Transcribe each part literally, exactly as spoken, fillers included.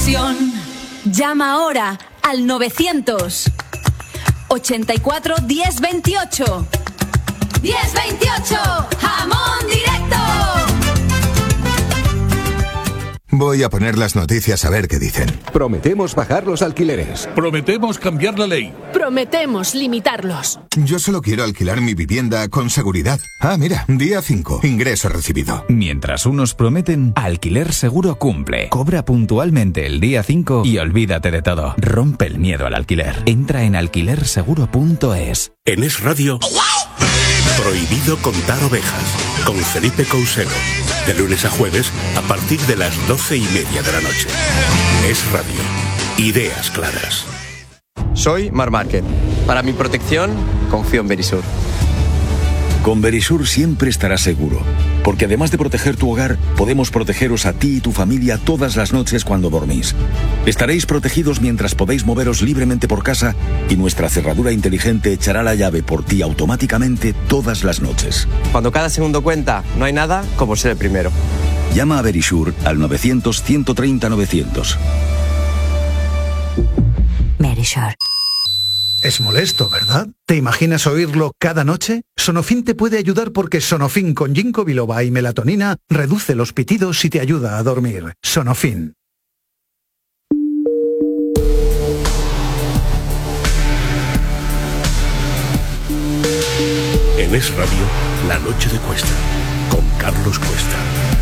ilusión. Llama ahora al novecientos ochenta y cuatro diez veintiocho. diez veintiocho, jamón directo. Voy a poner las noticias a ver qué dicen. Prometemos bajar los alquileres. Prometemos cambiar la ley. Prometemos limitarlos. Yo solo quiero alquilar mi vivienda con seguridad. Ah, mira, día cinco, ingreso recibido. Mientras unos prometen, Alquiler Seguro cumple. Cobra puntualmente el día cinco y olvídate de todo. Rompe el miedo al alquiler. Entra en alquiler seguro punto es. En Es Radio, prohibido contar ovejas, con Felipe Couselo. De lunes a jueves, a partir de las doce y media de la noche. Es Radio. Ideas claras. Soy Mar Márquez. Para mi protección, confío en Verisur. Con Verisur siempre estarás seguro, porque además de proteger tu hogar, podemos protegeros a ti y tu familia todas las noches cuando dormís. Estaréis protegidos mientras podéis moveros libremente por casa y nuestra cerradura inteligente echará la llave por ti automáticamente todas las noches. Cuando cada segundo cuenta, no hay nada como ser el primero. Llama a Verisur al novecientos ciento treinta novecientos. Verisur. Es molesto, ¿verdad? ¿Te imaginas oírlo cada noche? Sonofin te puede ayudar porque Sonofin con ginkgo biloba y melatonina reduce los pitidos y te ayuda a dormir. Sonofin. En Es Radio, La Noche de Cuesta, con Carlos Cuesta.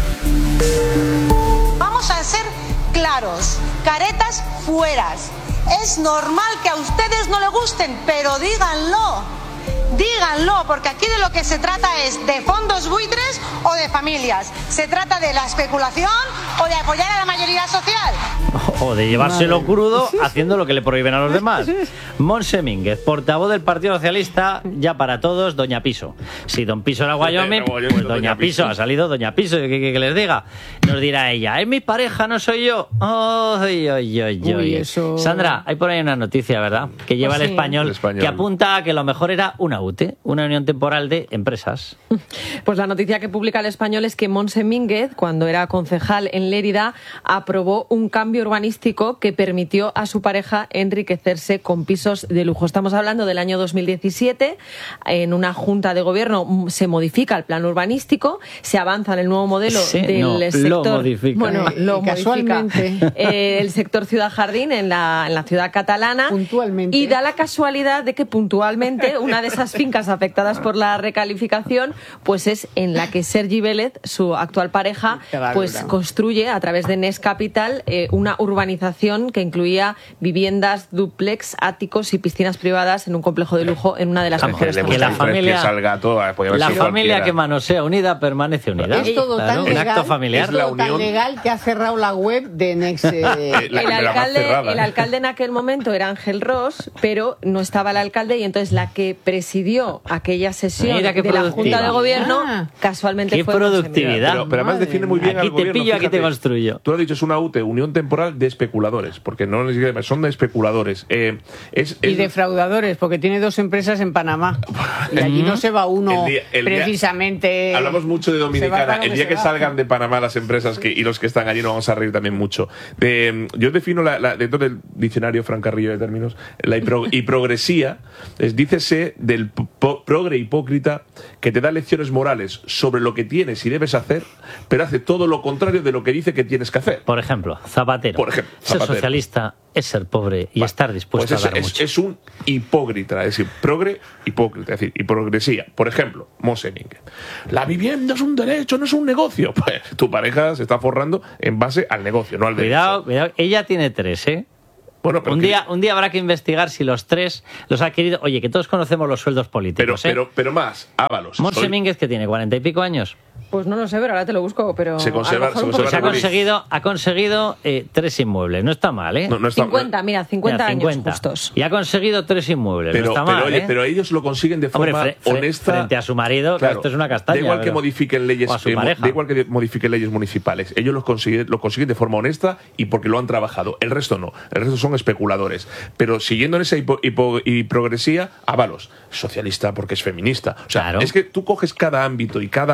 Vamos a ser claros, caretas fueras. Es normal que a ustedes no les gusten, pero díganlo, díganlo, porque aquí de lo que se trata es de fondos buitres o de familias. Se trata de la especulación o de apoyar a la mayoría social. O de llevárselo crudo haciendo lo que le prohíben a los demás. Montse Mínguez, portavoz del Partido Socialista, ya para todos, Doña Piso. Si Don Piso era Wyoming, pues Doña Piso, ha salido Doña Piso, que, que, que les diga. Nos dirá ella, es mi pareja, no soy yo. Ay, ay, ay, ay. Uy, eso... Sandra, hay por ahí una noticia, ¿verdad? Que lleva pues el, sí. español, el español, que apunta a que lo mejor era una U T E, una unión temporal de empresas. Pues la noticia que publica el Español es que Montse Mínguez, cuando era concejal en Lérida, aprobó un cambio urbanístico que permitió a su pareja enriquecerse con pisos de lujo. Estamos hablando del año dos mil diecisiete. En una junta de gobierno se modifica el plan urbanístico, se avanza en el nuevo modelo sí, del no, sector. Lo modifica. Bueno, lo casualmente. Modifica, eh, el sector Ciudad Jardín en la, en la ciudad catalana. Puntualmente. Y da la casualidad de que puntualmente una de esas fincas afectadas por la recalificación, pues es en la que Sergi Vélez, su actual pareja, pues construye a través de Nes Capital eh, una urbanización que incluía viviendas, dúplex, áticos y piscinas privadas en un complejo de lujo en una de las Vamos, mejores que zonas. la familia, que salga toda, la familia que manosea unida permanece unida. Es todo claro, tan legal, un acto familiar. es todo tan legal que ha cerrado la web de Nex. Eh, el, alcalde, el alcalde en aquel momento era Ángel Ross, pero no estaba el alcalde y entonces la que presidió aquella sesión Mira qué de la Junta de Gobierno Ah. casualmente qué fue productividad. Pero, pero además define muy bien aquí al te gobierno. pillo, aquí Fíjate, te construyo. Tú lo has dicho, es una U T E, Unión Temporal de Especuladores, porque no necesariamente son de especuladores. Eh, es, es, y defraudadores, porque tiene dos empresas en Panamá. Y allí no se va uno el día- el día- precisamente. Hablamos mucho de Dominicana. claro El que día se que va. salgan de Panamá las empresas que, y los que están allí nos vamos a reír también mucho. De, yo defino la, la- dentro del diccionario Fran Carrillo de términos, la hipro- hiprogresía, es, dícese del po- progre hipócrita que te da lecciones morales sobre lo que tienes y debes hacer, pero hace todo lo contrario de lo que dice que tienes que hacer. Por ejemplo, Zapatero. Por ejemplo, Ser Zapatero. socialista es ser pobre y estar dispuesto Pues a es, dar es- mucho. es un hipócrita, es decir, progre, hipócrita, es decir, hipogresía. Por ejemplo, Montse Mínguez. La vivienda es un derecho, no es un negocio. Pues tu pareja se está forrando en base al negocio, no al derecho. Cuidado, cuidado. Ella tiene tres, ¿eh? Bueno, pero un, que- día, un día habrá que investigar si los tres los ha adquirido. Oye, que todos conocemos los sueldos pero, políticos, ¿eh? pero, pero más, Ábalos. Montse soy- Mínguez, que tiene cuarenta y pico años. Pues no lo sé, pero ahora te lo busco. Pero Se conserva- a lo mejor se un conserva poco Pues ha Madrid. conseguido, ha conseguido eh, tres inmuebles. No está mal, ¿eh? No, no está- cincuenta, mira, cincuenta Mira, años cincuenta. justos. Y ha conseguido tres inmuebles. Pero, no está pero, mal, oye, ¿eh? pero ellos lo consiguen de Hombre, forma fre- fre- honesta. frente a su marido, que Claro, esto es una castaña. Da igual que pero- modifiquen leyes, o a su eh, mo- pareja. da igual que modifiquen leyes municipales. Ellos los consiguen, lo consiguen de forma honesta y porque lo han trabajado. El resto no. El resto son especuladores. Pero siguiendo en esa hipo, hipo- hiprogresía, Ábalos, socialista porque es feminista. O sea, Claro. es que tú coges cada ámbito y cada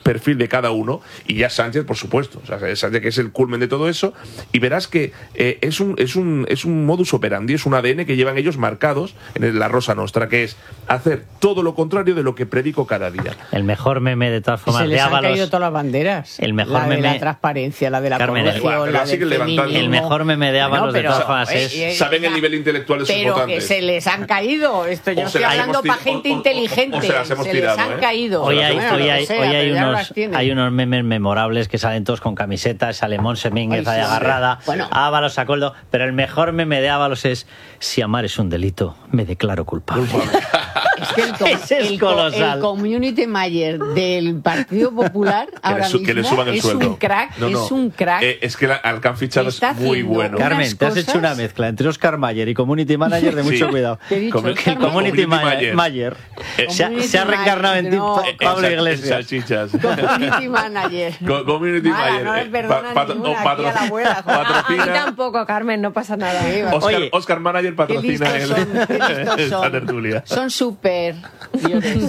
perfil de cada uno, y ya Sánchez, por supuesto. O sea, Sánchez, que es el culmen de todo eso, y verás que eh, es, un, es, un, es un modus operandi, es un A D N que llevan ellos marcados en la Rosa Nostra, que es hacer todo lo contrario de lo que predico cada día. El mejor meme de todas formas se les de Ábalos. han caído todas las banderas. El mejor la de meme. La transparencia, la de la Carmen, corrupción, igual, la del feminismo. El mejor meme de Ábalos No, pero, de todas formas eh, es. eh, Saben el nivel intelectual de sus Pero votantes. que se les han caído. Esto yo O estoy se las hablando hemos para tir- gente o- o- o- inteligente. o se las hemos se tirado, les han ¿eh? caído. Hoy hay, Bueno, hoy lo hay, que sea, hoy hay pero ya unos, las tienen. hay unos memes memorables que salen todos con camisetas, sale Monse Mínguez Ay, ahí sí, agarrada, bueno. Ábalos a coldo, pero el mejor meme de Ábalos es: si amar es un delito, me declaro culpable. Es que el, com- Ese es el co- colosal. el community manager del Partido Popular ahora le su- que le mismo suban el es sueldo. un crack, No, no. es un crack. Eh, es que la, al que han fichado Está es muy haciendo bueno. unas Carmen, te has cosas- hecho una mezcla entre Oscar Mayer y Community Manager de mucho Sí. cuidado. ¿Qué he dicho, Come- Oscar El Community, Community Mayer, Mayer. Mayer Eh, se, ha, Community se ha reencarnado en ti, Mayer, no. Pa- Pablo En sal- Iglesias. en salchichas. Community manager. Co- Community Nada, Mayer. no le eh, perdona pa- patro- ninguna o aquí patro- a la abuela, joder. A mí patrocina. tampoco, Carmen, no pasa nada. Oscar, Oye. Oscar Manager patrocina Qué el, listos son, qué listos esta son. tertulia. Son súper. dioses.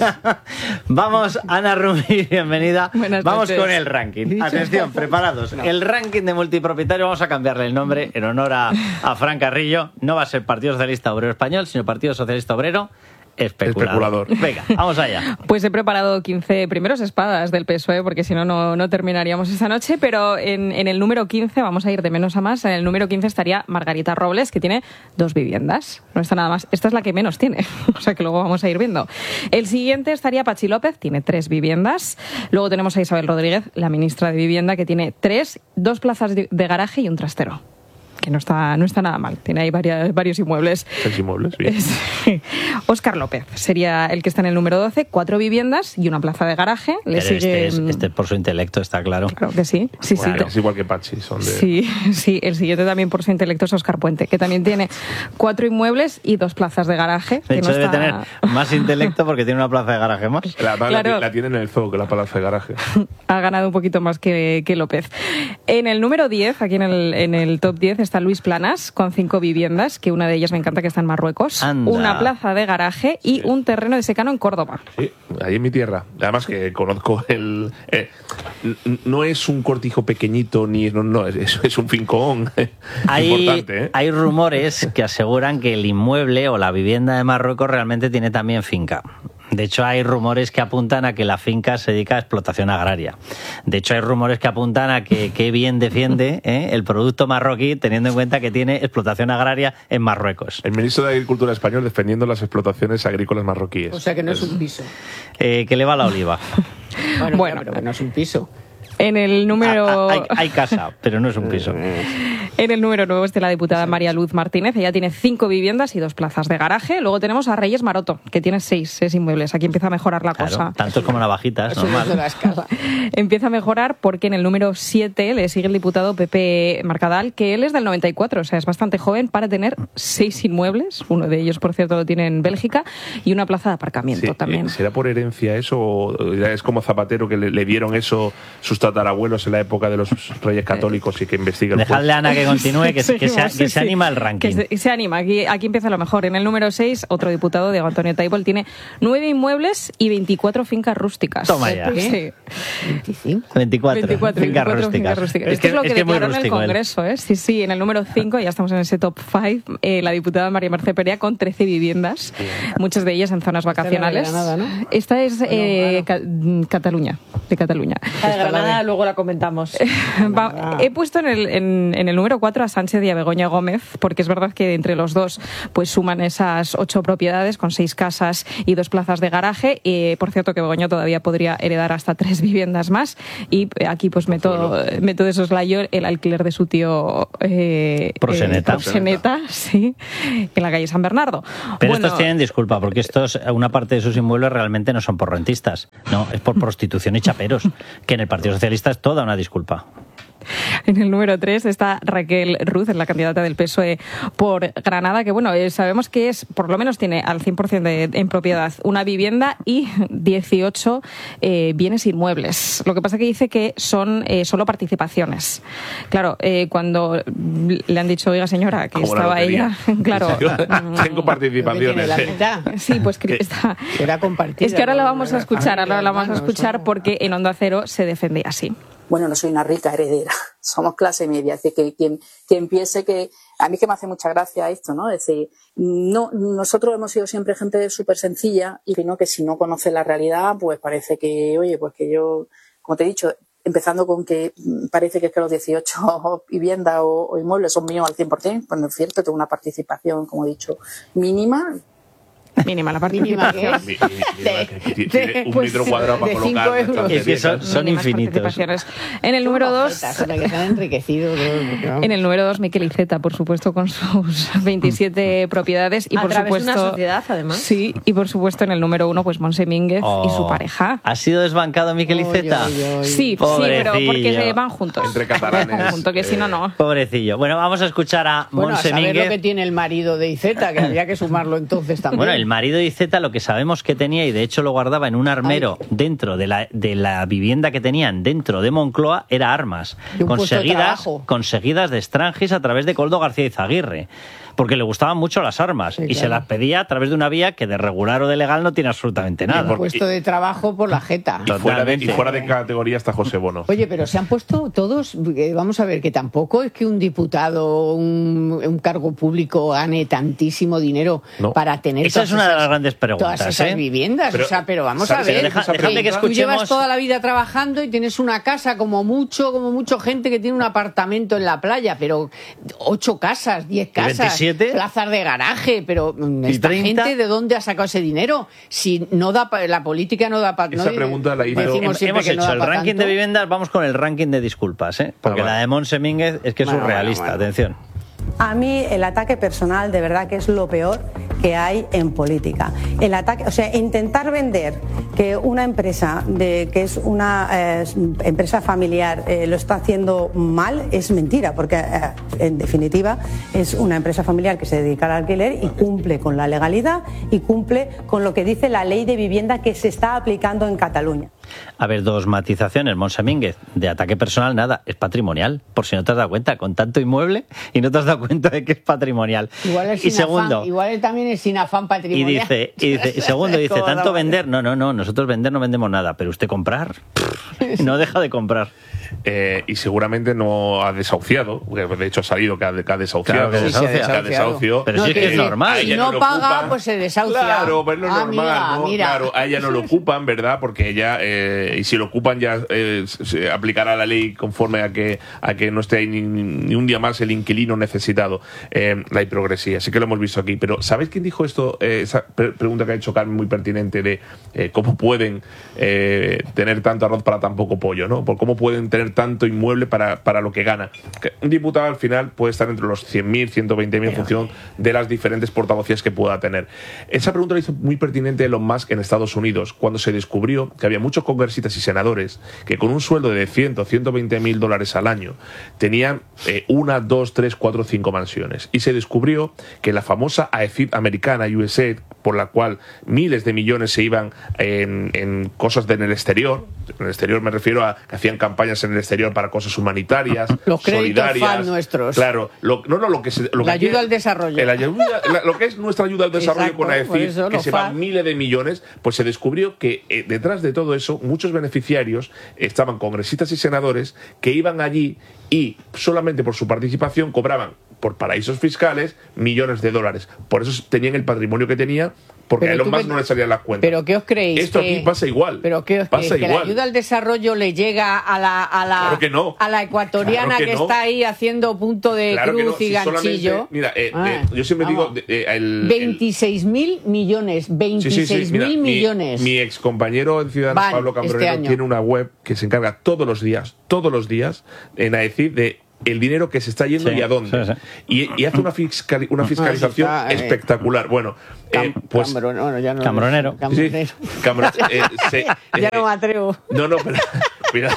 Vamos, Ana Rumi, bienvenida. Buenas Vamos noches. con el ranking. Atención, preparados. El ranking de multipropietario, vamos a cambiarle el nombre en honor a, a Fran Carrillo. No va a ser Partido Socialista Obrero Español, sino Partido Socialista Obrero Especulador. Especulador. Venga, vamos allá. Pues he preparado quince primeros espadas del P S O E, porque si no, no no terminaríamos esta noche, pero en, en el número quince, vamos a ir de menos a más, en el número quince estaría Margarita Robles, que tiene dos viviendas. No está nada más. Esta es la que menos tiene, o sea que luego vamos a ir viendo. El siguiente estaría Pachi López, tiene tres viviendas. Luego tenemos a Isabel Rodríguez, la ministra de Vivienda, que tiene tres, dos plazas de, de garaje y un trastero. Que no está, no está nada mal. Tiene ahí varias, varios inmuebles. Tres inmuebles, bien. Sí. Óscar López sería el que está en el número doce, cuatro viviendas y una plaza de garaje. Le Pero sigue... este, es, este por su intelecto, está claro. Claro que sí. Sí, sí. Claro, es igual que Pachi. Son de... Sí, sí, el siguiente también por su intelecto es Óscar Puente, que también tiene cuatro inmuebles y dos plazas de garaje. De que hecho, no debe está... tener más intelecto porque tiene una plaza de garaje más. La, la, Claro. la, la tienen en el zoo, que la plaza de garaje. Ha ganado un poquito más que, que López. En el número diez, aquí en el, en el top diez, está Luis Planas, con cinco viviendas, que una de ellas me encanta, que está en Marruecos, Anda. una plaza de garaje y un terreno de secano en Córdoba. Sí, ahí en mi tierra. Además que conozco el... eh, n- no es un cortijo pequeñito, ni... No, no es, es un fincón Hay, importante, ¿eh? hay rumores que aseguran que el inmueble o la vivienda de Marruecos realmente tiene también finca. De hecho, hay rumores que apuntan a que la finca se dedica a explotación agraria. De hecho, hay rumores que apuntan a que qué bien defiende ¿eh? el producto marroquí, teniendo en cuenta que tiene explotación agraria en Marruecos. El ministro de Agricultura español defendiendo las explotaciones agrícolas marroquíes. O sea que no es un piso. Eh, que le va la oliva. Bueno, Bueno. ya, pero que no es un piso. En el número... Ah, ah, hay, hay casa, pero no es un piso. En el número nueve está la diputada María Luz Martínez. Ella tiene cinco viviendas y dos plazas de garaje. Luego tenemos a Reyes Maroto, que tiene seis, seis inmuebles. Aquí empieza a mejorar la Claro, cosa. tanto es como navajitas, Eso no es de normal. las casas. Empieza a mejorar porque en el número siete le sigue el diputado Pepe Marcadal, que él es del noventa y cuatro, o sea, es bastante joven para tener seis inmuebles. Uno de ellos, por cierto, lo tiene en Bélgica, y una plaza de aparcamiento Sí, también. ¿será por herencia eso o ya es como Zapatero que le, le dieron eso sus tatarabuelos en la época de los reyes católicos y que investiga el Dejadle a Ana que continúe, que, se- que se, Seguimos, que sí, se sí. anima el ranking. Que se, se anima, aquí, aquí empieza lo mejor. En el número seis, otro diputado, Diego Antonio Taibol, tiene nueve inmuebles y veinticuatro fincas rústicas. Toma ya. Sí. veinticinco. veinticuatro, veinticuatro, fincas veinticuatro rústicas. fincas rústicas. Es Esto que, es lo que es que es muy declaró en el rústico él. Congreso, ¿eh? Sí, sí, en el número cinco, ya estamos en ese top cinco, eh, la diputada María Mercè Perea con trece viviendas, muchas de ellas en zonas vacacionales. Esta es la de Granada, ¿no? Esta es eh, Ca- Cataluña, de Cataluña. La de Granada luego la comentamos. Va- he puesto en el, en, en el número cuatro a Sánchez y a Begoña Gómez, porque es verdad que entre los dos pues suman esas ocho propiedades con seis casas y dos plazas de garaje. Y, por cierto, que Begoña todavía podría heredar hasta tres viviendas más. Y aquí pues meto, meto de soslayo el alquiler de su tío eh, Proseneta. eh, Proseneta, sí, en la calle San Bernardo. Pero Bueno, estos tienen disculpa, porque estos, una parte de sus inmuebles realmente no son por rentistas, no, es por prostitución y chaperos, que en el Partido Socialista es toda una disculpa. En el número tres está Raquel Ruz, la candidata del P S O E por Granada, que bueno, eh, sabemos que es, por lo menos tiene al cien por ciento de, en propiedad una vivienda y dieciocho eh, bienes inmuebles. Lo que pasa que dice que son eh, solo participaciones. Claro, eh, cuando le han dicho, oiga señora, que como estaba ella, claro. Tengo participaciones. La mitad. Sí, pues que está. Era compartida. Es que ahora la vamos a escuchar, ahora la vamos a escuchar porque en Onda Cero se defiende así. Bueno, no soy una rica heredera, somos clase media, así que quien, quien piense que, a mí que me hace mucha gracia esto, ¿no? Es decir, no, nosotros hemos sido siempre gente súper sencilla y no que si no conoce la realidad, pues parece que, oye, pues que yo, como te he dicho, empezando con que parece que es que los dieciocho viviendas o, o inmuebles son míos al cien por ciento, pues no es cierto, tengo una participación, como he dicho, mínima. Mínima la participación. Tiene un metro cuadrado para colocar. Es que son, son infinitos. En el número dos, enriquecido. En el número dos, Miquel Iceta, por supuesto, con sus veintisiete propiedades y a por través supuesto de una sociedad, además. Sí, y por supuesto en el número uno, pues Monse Mínguez oh, y su pareja. ¿Ha sido desbancado Miquel Iceta? Oy, oy, oy. Sí, Pobrecillo. sí, pero porque se van juntos. Entre catalanes. Junto, que si no, no. Pobrecillo. Bueno, vamos a escuchar a bueno, Monse a saber Mínguez. lo que tiene el marido de Iceta, que habría que sumarlo entonces también. Bueno, el marido de Iceta lo que sabemos que tenía, y de hecho lo guardaba en un armero Ay. dentro de la, de la vivienda que tenían dentro de Moncloa, era armas y un conseguidas, conseguidas de Strangis a través de Coldo García Izaguirre, porque le gustaban mucho las armas sí, y claro. se las pedía a través de una vía que de regular o de legal no tiene absolutamente nada. Un puesto de trabajo por la jeta. Y fuera de, y fuera de categoría está José Bono. Oye, pero se han puesto todos, eh, vamos a ver, que tampoco es que un diputado, un, un cargo público gane tantísimo dinero no. para tener Esa es una esas, de las grandes preguntas. Todas esas ¿eh? viviendas, pero, o sea, pero vamos ¿sabes? a ver. Deja, déjame que escuchemos. Tú llevas toda la vida trabajando y tienes una casa, como mucho, como mucho gente que tiene un apartamento en la playa, pero ocho casas, diez casas, veintisiete plazas de garaje, pero esta treinta gente, ¿de dónde ha sacado ese dinero? Si no da pa, la política no da para... Esa no, pregunta la hizo... Hemos hecho no el ranking tanto. de viviendas, vamos con el ranking de disculpas, ¿eh? Porque ah, bueno. la de Monse Mínguez es que es bueno, surrealista, bueno, bueno. atención. A mí el ataque personal de verdad que es lo peor que hay en política. El ataque, o sea, intentar vender que una empresa de que es una eh, empresa familiar eh, lo está haciendo mal es mentira, porque eh, en definitiva es una empresa familiar que se dedica al alquiler y cumple con la legalidad y cumple con lo que dice la ley de vivienda que se está aplicando en Cataluña. A ver, dos matizaciones. Monse Mínguez, de ataque personal nada, es patrimonial, por si no te has dado cuenta, con tanto inmueble y no te has dado cuenta de que es patrimonial. Igual es y sin segundo, afán, igual él también es sin afán patrimonial. Y dice, y dice y segundo, dice, tanto vender, no, no, no, nosotros vender no vendemos nada, pero usted comprar, no deja de comprar. Eh, y seguramente no ha desahuciado, de hecho ha salido que ha, que ha desahuciado, claro que, sí, desahucia. que ha desahuciado. Pero no, sí que, que es normal. Si no, no paga, ocupan. Pues se desahucia. Claro, pero es ah, normal, mira, ¿no? mira. Claro, a ella no lo ocupan, ¿verdad? Porque ella, eh, y si lo ocupan ya eh, se aplicará la ley conforme a que a que no esté ahí ni, ni un día más el inquilino necesitado. Eh, la hipocresía, sí que lo hemos visto aquí. Pero ¿sabéis quién dijo esto? Eh, esa pre pregunta que ha hecho Carmen muy pertinente de eh, cómo pueden eh, tener tanto arroz para tan poco pollo, ¿no? Por cómo pueden tener tanto inmueble para, para lo que gana. Que un diputado al final puede estar entre los cien mil, ciento veinte mil en función de las diferentes portavocías que pueda tener. Esa pregunta la hizo muy pertinente Elon Musk en Estados Unidos, cuando se descubrió que había muchos congresistas y senadores que con un sueldo de cien, ciento veinte mil dólares al año tenían eh, una, dos, tres, cuatro, cinco mansiones. Y se descubrió que la famosa A E C I D americana, U S A I D, por la cual miles de millones se iban en, en cosas de en el exterior, en el exterior me refiero a que hacían campañas en el exterior para cosas humanitarias, los créditos solidarias, fan nuestros. Claro, lo, no, no, lo que se, lo la que ayuda quiere, al desarrollo. La ayuda, la, lo que es nuestra ayuda al desarrollo. Exacto, con A E C I D, que se van miles de millones, pues se descubrió que eh, detrás de todo eso muchos beneficiarios estaban congresistas y senadores que iban allí y solamente por su participación cobraban por paraísos fiscales millones de dólares. Por eso tenían el patrimonio que tenía, porque a Elon Musk no le salían las cuentas. ¿Pero qué os creéis? Esto que, aquí pasa igual. ¿Pero qué os pasa creéis? ¿Que igual. la ayuda al desarrollo le llega a la, a la, claro que no. a la ecuatoriana claro que, que no. está ahí haciendo punto de claro cruz no. y si ganchillo? Mira, eh, ah, eh, yo siempre vamos. digo... Eh, el, veintiséis mil millones. veintiséis mil sí, sí, sí, millones. Mi, mi ex compañero en Ciudadanos, Van, Pablo Cambronero, este tiene una web que se encarga todos los días, todos los días, en A E C I D de el dinero que se está yendo sí, y a dónde. Sí, sí. Y, y hace una, fiscal, una fiscalización ah, sí está, espectacular. Eh, bueno, eh, pues... Cambronero, ya no Cambronero. Sí, Cambro, eh, se, ya eh, no me atrevo. No, no, pero... Cuidado.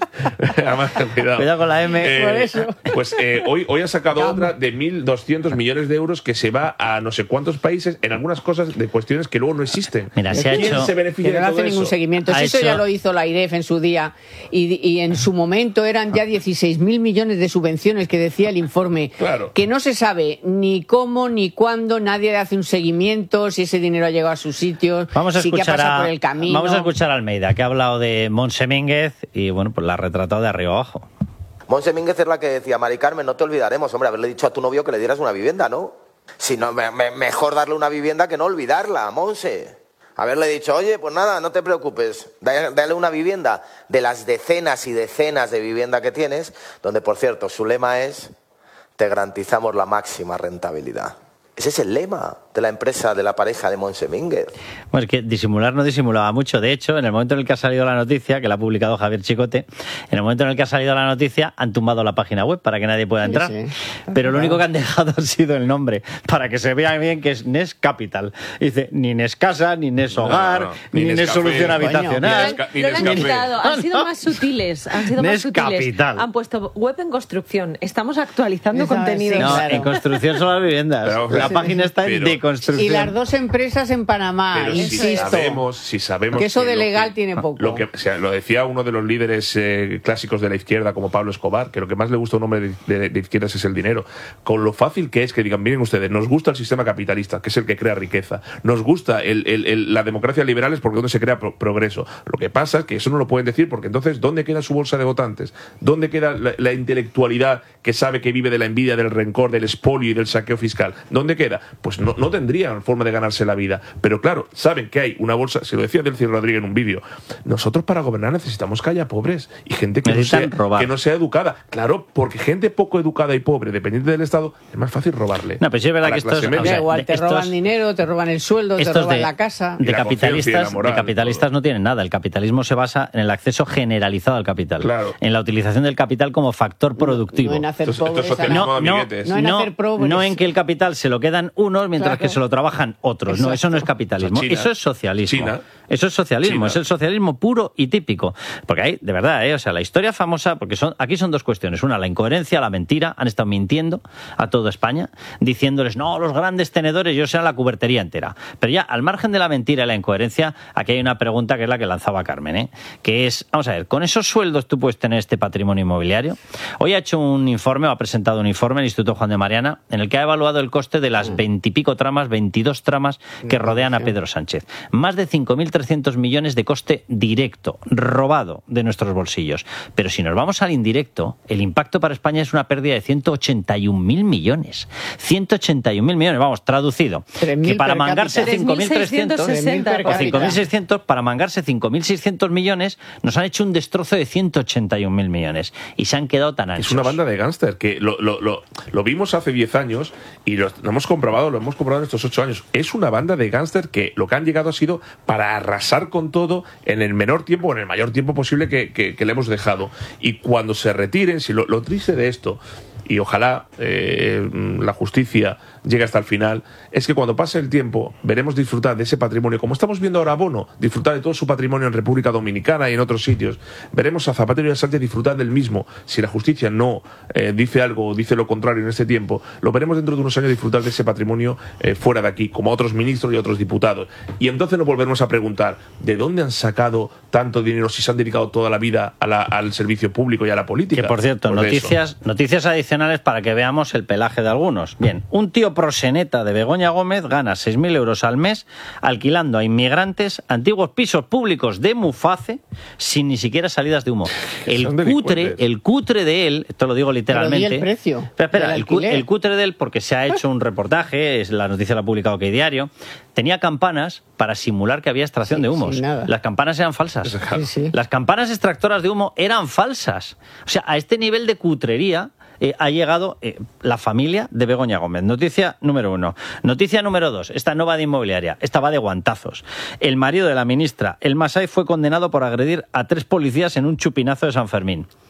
Además, cuidado. Cuidado con la M. Eh, Por eso. Pues eh, hoy, hoy ha sacado Cam. otra de mil doscientos millones de euros que se va a no sé cuántos países en algunas cosas de cuestiones que luego no existen. Mira, se ha ¿Quién hecho... se beneficia Que no de hace todo ningún eso? seguimiento. Ha Si eso hecho- ya lo hizo la AIREF en su día y, y en su momento eran ya dieciséis mil millones de subvenciones que decía el informe. Claro. Que no se sabe ni cómo ni cuándo, nadie hace un seguimiento, si ese dinero ha llegado a sus sitios, Vamos a si qué ha escuchar pasado a, por el camino. vamos a escuchar a Almeida, que ha hablado de Montse Mínguez y bueno, pues la ha retratado de arriba abajo. Montse Mínguez es la que decía, Mari Carmen, no te olvidaremos, hombre, haberle dicho a tu novio que le dieras una vivienda, ¿no? Si no, me, me, mejor darle una vivienda que no olvidarla, Montse. Haberle dicho, oye, pues nada, no te preocupes, da- dale una vivienda de las decenas y decenas de vivienda que tienes, donde, por cierto, su lema es, te garantizamos la máxima rentabilidad. Ese es el lema de la empresa de la pareja de Montse Mínguez. Bueno, es que disimular no disimulaba mucho. De hecho, en el momento en el que ha salido la noticia, que la ha publicado Javier Chicote, en el momento en el que ha salido la noticia, han tumbado la página web para que nadie pueda entrar. Sí, sí. Pero lo único que han dejado ha sido el nombre, para que se vea bien que es Nes Capital. Dice, ni Nes Casa, ni Nes Hogar, No, no, ni, ni Nes Nescafé, Solución coño. Habitacional. Ni Nesca- ni Lo han Nescafé. quitado, han sido más sutiles, han sido más Nes sutiles. Capital. Han puesto web en construcción, estamos actualizando Esa- contenidos. sí, No, claro. en construcción son las viviendas. Pero- la sí, página está en pero- Y deconstrucción. las dos empresas en Panamá, Pero si insisto. sabemos, si sabemos que eso de lo legal que- tiene poco. Lo, que, o sea, lo decía uno de los líderes eh, clásicos de la izquierda, como Pablo Escobar, que lo que más le gusta a un hombre de, de- de izquierdas es el dinero. Con lo fácil que es que digan, miren ustedes, nos gusta el sistema capitalista, que es el que crea riqueza. Nos gusta el, el- el- la democracia liberal, es porque donde se crea pro- progreso. Lo que pasa es que eso no lo pueden decir, porque entonces, ¿dónde queda su bolsa de votantes? ¿Dónde queda la, la intelectualidad que sabe que vive de la envidia, del rencor, del expolio y del saqueo fiscal? ¿Dónde queda? Pues no, no tendrían forma de ganarse la vida. Pero claro, saben que hay una bolsa, se lo decía Delcy Rodríguez en un vídeo, nosotros para gobernar necesitamos que haya pobres y gente que no, sea, Necesitan robar. que no sea educada. Claro, porque gente poco educada y pobre, dependiente del Estado, es más fácil robarle. No, pero sí es verdad a la que esto clase es- media. o sea, Da igual, te estos- roban dinero, te roban el sueldo, te Estos roban de, la casa. Y de la conciencia y la capitalistas, moral, de capitalistas no tienen nada. El capitalismo se basa en el acceso generalizado al capital. Claro. En la utilización del capital como factor productivo. No en hacer Esto es- esto es pobres a la- socialismo, no, no, amiguetes. No en no, hacer pobres. no en que el capital se lo quedan unos mientras Claro. que se lo trabajan otros. No, eso no es capitalismo. China. Eso es socialismo. China. Eso es socialismo. China. Es el socialismo puro y típico. Porque hay, de verdad, ¿eh? O sea, la historia famosa, porque son aquí son dos cuestiones. Una, la incoherencia, la mentira. Han estado mintiendo a toda España, diciéndoles, no, los grandes tenedores, yo será la cubertería entera. Pero ya, al margen de la mentira y la incoherencia, aquí hay una pregunta que es la que lanzaba Carmen, ¿eh? Que es, vamos a ver, ¿con esos sueldos tú puedes tener este patrimonio inmobiliario? Hoy ha hecho un informe, o ha presentado un informe el Instituto Juan de Mariana, en el que ha evaluado el coste de las veintipico tramas, veintidós tramas que rodean a Pedro Sánchez. Más de cinco mil trescientos millones de coste directo, robado de nuestros bolsillos. Pero si nos vamos al indirecto, el impacto para España es una pérdida de ciento ochenta y un mil millones. ciento ochenta y un mil millones, vamos, traducido. tres mil Que para per cápita. mangarse cinco mil trescientos tres mil per o cápita. cinco mil seiscientos, para mangarse cinco mil seiscientos millones, nos han hecho un destrozo de ciento ochenta y un mil millones. Y se han quedado tan anchos. Es una banda de gángster que lo, lo, lo, lo vimos hace diez años y lo, lo hemos comprobado, lo hemos comprobado en estos ocho años. Es una banda de gángster que lo que han llegado ha sido para arrasar con todo en el menor tiempo o en el mayor tiempo posible que, que, que le hemos dejado. Y cuando se retiren, si lo, lo triste de esto, y ojalá eh, la justicia llegue hasta el final, es que cuando pase el tiempo veremos disfrutar de ese patrimonio, como estamos viendo ahora a Bono, disfrutar de todo su patrimonio en República Dominicana y en otros sitios. Veremos a Zapatero y a Sánchez disfrutar del mismo. Si la justicia no eh, dice algo o dice lo contrario en este tiempo, lo veremos dentro de unos años disfrutar de ese patrimonio eh, fuera de aquí, como otros ministros y otros diputados. Y entonces nos volveremos a preguntar, ¿de dónde han sacado tanto dinero si se han dedicado toda la vida a la, al servicio público y a la política? Que por cierto, Pues de noticias, noticias adicionales para que veamos el pelaje de algunos. Bien, un tío proxeneta de Begoña Gómez gana seis mil euros al mes alquilando a inmigrantes antiguos pisos públicos de Muface sin ni siquiera salidas de humo. El son cutre, delincuentes. el cutre de él, esto lo digo literalmente. Pero di el precio Espera, espera, del el, cu- alquiler. el cutre de él, porque se ha hecho un reportaje, es la noticia la ha publicado OK Diario, tenía campanas para simular que había extracción Sí, de humos. sin nada. Las campanas eran falsas. Sí, sí. Las campanas extractoras de humo eran falsas. O sea, a este nivel de cutrería eh, ha llegado eh, la familia de Begoña Gómez. Noticia número uno. Noticia número dos. Esta no va de inmobiliaria, esta va de guantazos. El marido de la ministra, el Masai, fue condenado por agredir a tres policías en un chupinazo de San Fermín.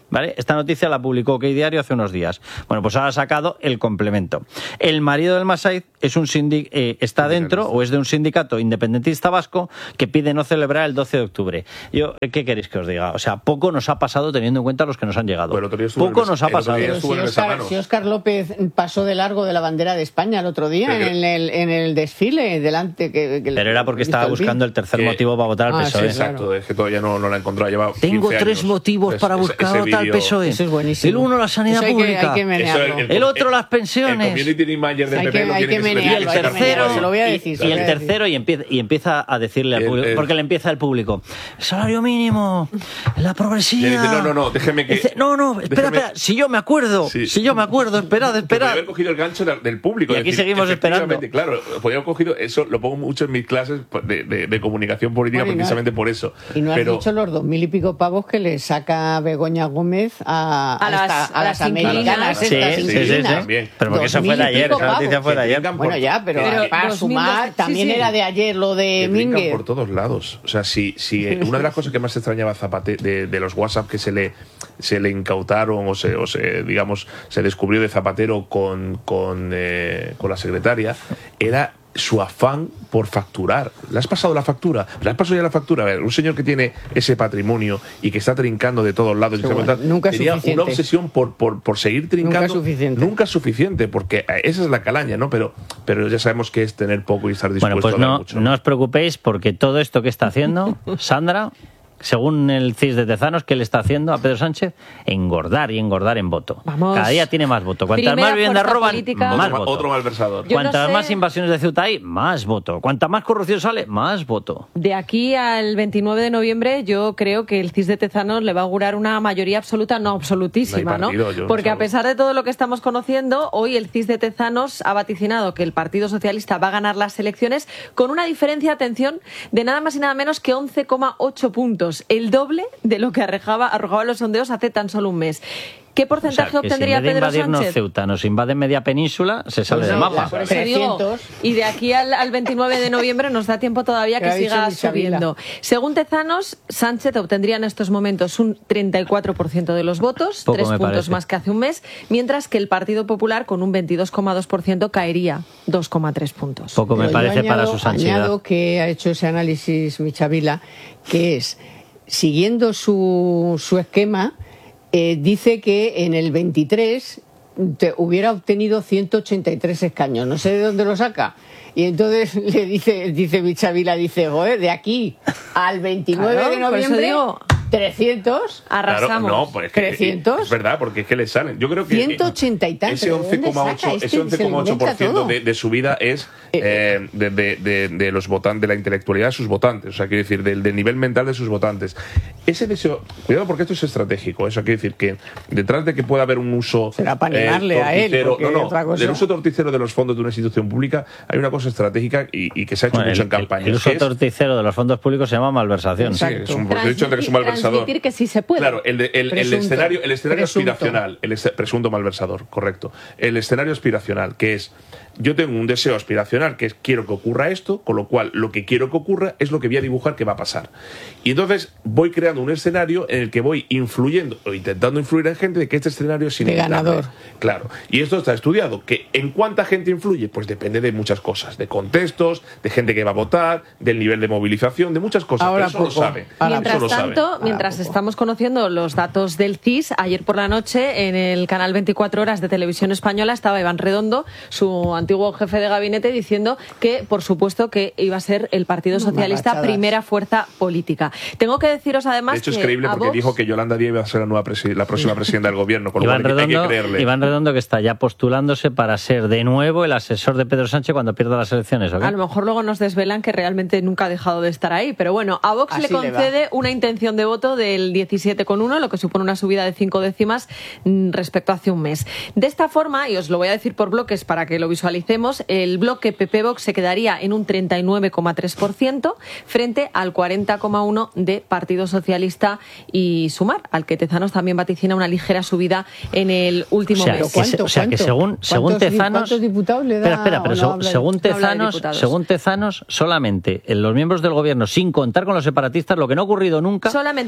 ¿Vale? Esta noticia la publicó OK Diario hace unos días. Bueno, pues ahora ha sacado el complemento. El marido del Massaid es un sindic- eh, está dentro o es de un sindicato independentista vasco que pide no celebrar el doce de octubre. Yo, ¿qué queréis que os diga? O sea, poco nos ha pasado teniendo en cuenta los que nos han llegado. Bueno, poco nos ha pasado. Pero si Óscar, si Óscar López pasó de largo de la bandera de España el otro día Pero- en el, en el desfile delante que, que Pero era porque estaba buscando el tercer motivo para votar al Ah, P S O E. sí, Exacto, es que todavía no, no la he encontrado. Lleva Tengo quince tres años. motivos Es- para ese- buscar ese votar al vídeo- P S O E. Eso es buenísimo. El uno, la sanidad Eso hay que- pública. hay que menearlo. Eso, El otro, las pensiones. El community manager del Hay P P que- lo hay tiene que que menearlo, Y el hay que tercero, menearlo, se lo voy a decir, se y lo el voy a decir. tercero y empieza, y empieza a decirle al El- público, el- porque le empieza el público, salario mínimo, la progresiva. Le dice, no, no, no, déjeme que... Dice, no, no, espera, déjeme- espera, si yo me acuerdo, Sí. si yo me acuerdo, esperad, Que podía esperad. haber cogido el gancho del, del público. Y aquí decir, seguimos esperando. efectivamente, Claro, podía haber cogido, eso lo pongo mucho en mis clases de, de- de comunicación política Bueno, y no- precisamente por eso. Y no has Pero, dicho los dos mil y pico pavos que le saca Begoña Gómez a, A las- esta- a a las las americanas. Sí, estas sí, sí, inquilinas. sí. También. Pero porque eso Dos fue de mil y ayer, pico esa noticia pavos. fue de ayer. Bueno, ya, pero, Pero para dos mil sumar, sí, también sí. era de ayer lo de que trincan Mínguez. por todos lados. O sea, si, si eh, una de las cosas que más extrañaba a Zapate de, de los WhatsApp que se le se le incautaron o se, o se digamos se descubrió de Zapatero con con, eh, con la secretaria era su afán por facturar. ¿Le has pasado la factura? ¿Le has pasado ya la factura? A ver, un señor que tiene ese patrimonio y que está trincando de todos lados, y Pero se bueno, cuenta, nunca es tenía suficiente. una obsesión por, por, por seguir trincando. Nunca es suficiente. Nunca es suficiente, porque esa es la calaña, ¿no? Pero, pero ya sabemos que es tener poco y estar dispuesto Bueno, pues a dar no, mucho. no os preocupéis porque todo esto que está haciendo Sandra, según el C I S de Tezanos, ¿qué le está haciendo a Pedro Sánchez? Engordar y engordar en voto. Vamos. Cada día tiene más voto. Cuantas Primera más viviendas fuerza roban, política. más otro, voto. otro malversador. Yo no Cuantas sé- más invasiones de Ceuta hay, más voto. Cuanta más corrupción sale, más voto. De aquí al veintinueve de noviembre yo creo que el C I S de Tezanos le va a augurar una mayoría absoluta, no absolutísima, No hay partido, ¿no? yo no Porque a salgo. pesar de todo lo que estamos conociendo, hoy el C I S de Tezanos ha vaticinado que el Partido Socialista va a ganar las elecciones con una diferencia, atención, de nada más y nada menos que once coma ocho puntos, el doble de lo que arrojaba, arrojaba los sondeos hace tan solo un mes. ¿Qué O porcentaje sea, que si en obtendría vez de Pedro invadirnos Sánchez? Ceuta, nos invaden media península, se sale Pues del no, mapa. la- Por eso digo, trescientos. y de aquí al, al veintinueve de noviembre nos da tiempo todavía Que que ha dicho siga Michavila. subiendo. Según Tezanos, Sánchez obtendría en estos momentos un treinta y cuatro por ciento de los votos, Poco tres me puntos parece. más que hace un mes, mientras que el Partido Popular con un veintidós coma dos por ciento caería dos coma tres puntos. Poco me Pero yo parece para añado- su sanidad. Añado que ha hecho ese análisis Michavila, que es, siguiendo su, su esquema, eh, dice que en el veintitrés te- hubiera obtenido ciento ochenta y tres escaños. No sé de dónde lo saca. Y entonces le dice, dice Michavila, dice, joder, de aquí al veintinueve Claro, de por eso noviembre, digo, trescientos, arrasamos. Claro, no, pues es que- trescientos. Es verdad, porque es que le salen. Yo creo que ciento ochenta y tantos. ese ¿De dónde once coma ocho saca? Este ese once coma ocho por se lo ciento inventa de, de subida es eh, de, de- de- de los votantes, de la intelectualidad de sus votantes, o sea, quiero decir, del, del nivel mental de sus votantes. Ese deseo, cuidado porque esto es estratégico, eso quiere decir que detrás de que pueda haber un uso Será para animarle a él, torticero- porque no, no, otra cosa- del uso torticero de los fondos de una institución pública, hay una cosa estratégica y, y que se ha hecho Bueno, mucho el, en campaña. el uso torticero de los fondos públicos se llama malversación. Sí, es un, porque he dicho antes que es un malversador. Transmitir que sí se puede. Claro, el, de- el- el Presunto. escenario, el escenario Presunto. aspiracional, el este- presunto malversador, correcto. El escenario aspiracional, que es, yo tengo un deseo aspiracional, que es quiero que ocurra esto, con lo cual lo que quiero que ocurra es lo que voy a dibujar que va a pasar. Y entonces voy creando un escenario en el que voy influyendo o intentando influir en gente de que este escenario es De inevitable. ganador. Claro. Y esto está estudiado. ¿Que ¿En cuánta gente influye? Pues depende de muchas cosas, de contextos, de gente que va a votar, del nivel de movilización, de muchas cosas. Ahora Pero eso poco. lo sabe. Mientras Eso lo sabe. tanto, mientras estamos conociendo los datos del C I S, ayer por la noche en el canal veinticuatro horas de Televisión Española estaba Iván Redondo, su antiguo jefe de gabinete, diciendo que, por supuesto, que iba a ser el Partido Socialista Machadas. primera fuerza política. Tengo que deciros además De hecho, es que creíble a porque Vox- dijo que Yolanda Díaz iba a ser la, nueva presi- la próxima presidenta del gobierno, con lo Iván cual hay que- hay Redondo, que creerle. Iván Redondo que está ya postulándose para ser de nuevo el asesor de Pedro Sánchez cuando pierda las elecciones, ¿o qué? A lo mejor luego nos desvelan que realmente nunca ha dejado de estar ahí. Pero bueno, a Vox Así le le va. concede una intención de voto del diecisiete coma uno, lo que supone una subida de cinco décimas mm, respecto a hace un mes. De esta forma, y os lo voy a decir por bloques para que lo visualicemos, el bloque P P-Vox se quedaría en un treinta y nueve coma tres por ciento frente al cuarenta coma uno por ciento de Partido Socialista y Sumar, al que Tezanos también vaticina una ligera subida en el último O sea, mes. que se- o sea, que según, según ¿Cuántos- Tezanos... ¿Cuántos diputados le da? Espera, espera, pero o no seg- habla de- según no habla de Tezanos, diputados. según Tezanos, solamente en los miembros del gobierno, sin contar con los separatistas, lo que no ha ocurrido nunca, Solamente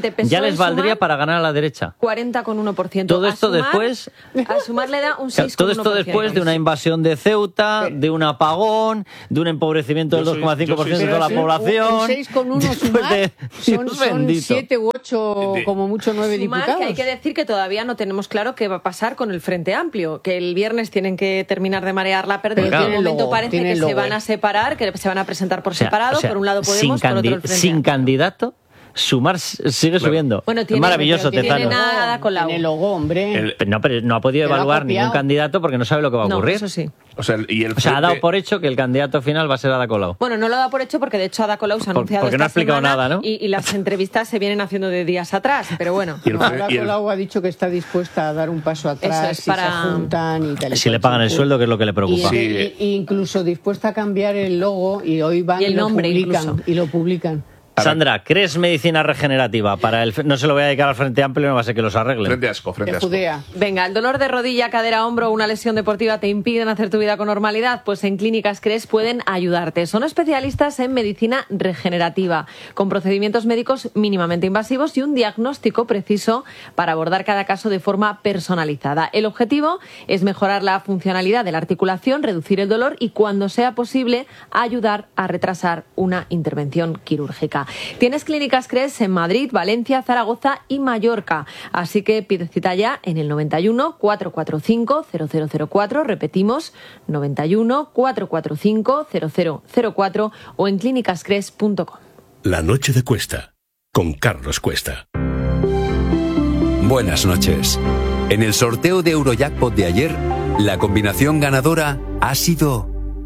Efectivamente, P S O E ya les valdría Sumar, para ganar a la derecha. cuarenta coma uno por ciento. Todo esto a Sumar, después... A Sumar le da un seis Todo coma uno por ciento. esto después de una invasión de Ceuta, de un apagón, de un empobrecimiento del dos coma cinco por ciento de toda la población. Un seis coma uno Sumar de, son, son siete u ocho, como mucho nueve Sumar, diputados. que hay que decir que todavía no tenemos claro qué va a pasar con el Frente Amplio, que el viernes tienen que terminar de marear la perdiz. Claro. En el momento logo, parece que logo. se van a separar, que se van a presentar por O sea, separado, o sea, por un lado Podemos, sin por otro candi- el Frente Sin Amplio. candidato, Sumar s- sigue Claro. subiendo. Bueno, tiene, es maravilloso, tiene Tezano. nada con la En el logo, hombre. El- No, pero no ha podido Te lo ha evaluar copiado. ningún candidato porque no sabe lo que va a No, ocurrir. eso sí. O sea, y el O sea, ha frente- dado por hecho que el candidato final va a ser Ada Colau. Bueno, no lo da por hecho porque de hecho Ada Colau se ha Por- anunciado porque no ha esta explicado semana nada, ¿no? y, y las entrevistas se vienen haciendo de días atrás, pero bueno. y el No, fre- Ada y el- Colau ha dicho que está dispuesta a dar un paso atrás Eso es si para- se juntan y tal. y Si cual. le pagan el sueldo, que es lo que le Y, preocupa. Sí. y- y incluso dispuesta a cambiar el logo y hoy van Y y, el lo nombre publican incluso. y lo publican. Sandra, ¿crees medicina regenerativa? Para el, no se lo voy a dedicar al Frente Amplio, no va a ser que los arreglen. Frente asco, frente De asco. Judea. Venga, ¿el dolor de rodilla, cadera, hombro o una lesión deportiva te impiden hacer tu vida con normalidad? Pues en Clínicas Cres pueden ayudarte. Son especialistas en medicina regenerativa, con procedimientos médicos mínimamente invasivos y un diagnóstico preciso para abordar cada caso de forma personalizada. El objetivo es mejorar la funcionalidad de la articulación, reducir el dolor y, cuando sea posible, ayudar a retrasar una intervención quirúrgica. Tienes Clínicas Cres en Madrid, Valencia, Zaragoza y Mallorca. Así que pide cita ya en el noventa y uno, cuatrocientos cuarenta y cinco, cero cero cero cuatro. Repetimos, noventa y uno, cuatrocientos cuarenta y cinco, cero cero cero cuatro o en clínicas cres punto com. La noche de Cuesta, con Carlos Cuesta. Buenas noches. En el sorteo de Eurojackpot de ayer, la combinación ganadora ha sido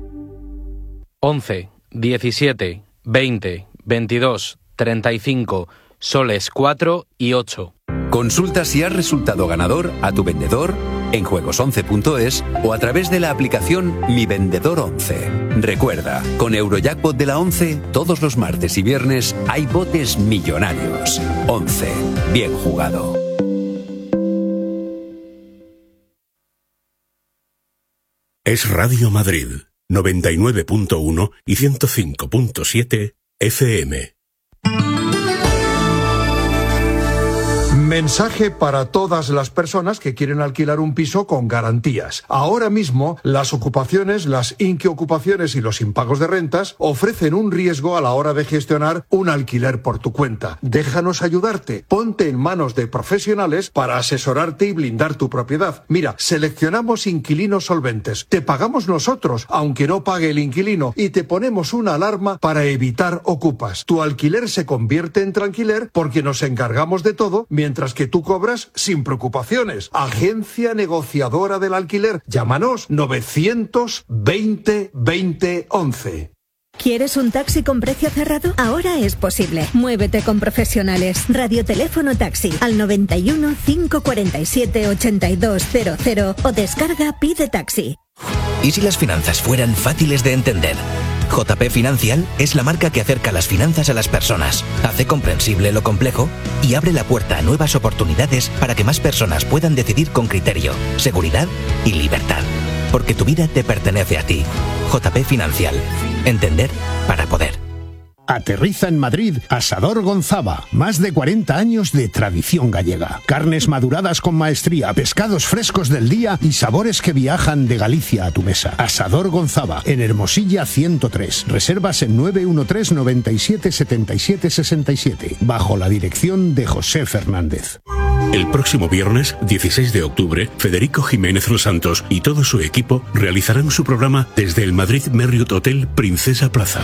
once, diecisiete, veinte, veintidós, treinta y cinco, soles cuatro y ocho. Consulta si has resultado ganador a tu vendedor en juegos once punto es o a través de la aplicación Mi Vendedor once. Recuerda, con Eurojackpot de la once, todos los martes y viernes hay botes millonarios. once. Bien jugado. Es Radio Madrid, noventa y nueve punto uno y ciento cinco punto siete F M. Mensaje para todas las personas que quieren alquilar un piso con garantías. Ahora mismo, las ocupaciones, las inquiocupaciones y los impagos de rentas ofrecen un riesgo a la hora de gestionar un alquiler por tu cuenta. Déjanos ayudarte. Ponte en manos de profesionales para asesorarte y blindar tu propiedad. Mira, seleccionamos inquilinos solventes. Te pagamos nosotros, aunque no pague el inquilino, y te ponemos una alarma para evitar ocupas. Tu alquiler se convierte en tranquiler porque nos encargamos de todo, mientras que tú cobras sin preocupaciones. Agencia negociadora del alquiler. Llámanos novecientos veinte veinte once. ¿Quieres un taxi con precio cerrado? Ahora es posible. Muévete con profesionales. Radioteléfono taxi al noventa y uno, cinco cuarenta y siete, ochenta y dos cero cero o descarga Pide Taxi. ¿Y si las finanzas fueran fáciles de entender? J P Financial es la marca que acerca las finanzas a las personas, hace comprensible lo complejo y abre la puerta a nuevas oportunidades para que más personas puedan decidir con criterio, seguridad y libertad. Porque tu vida te pertenece a ti. J P Financial. Entender para poder. Aterriza en Madrid Asador Gonzava. Más de cuarenta años de tradición gallega. Carnes maduradas con maestría, pescados frescos del día y sabores que viajan de Galicia a tu mesa. Asador Gonzava, en Hermosilla ciento tres. Reservas en nueve uno tres, noventa y siete, setenta y siete, sesenta y siete. Bajo la dirección de José Fernández. El próximo viernes, dieciséis de octubre, Federico Jiménez Los Santos y todo su equipo realizarán su programa desde el Madrid Marriott Hotel Princesa Plaza.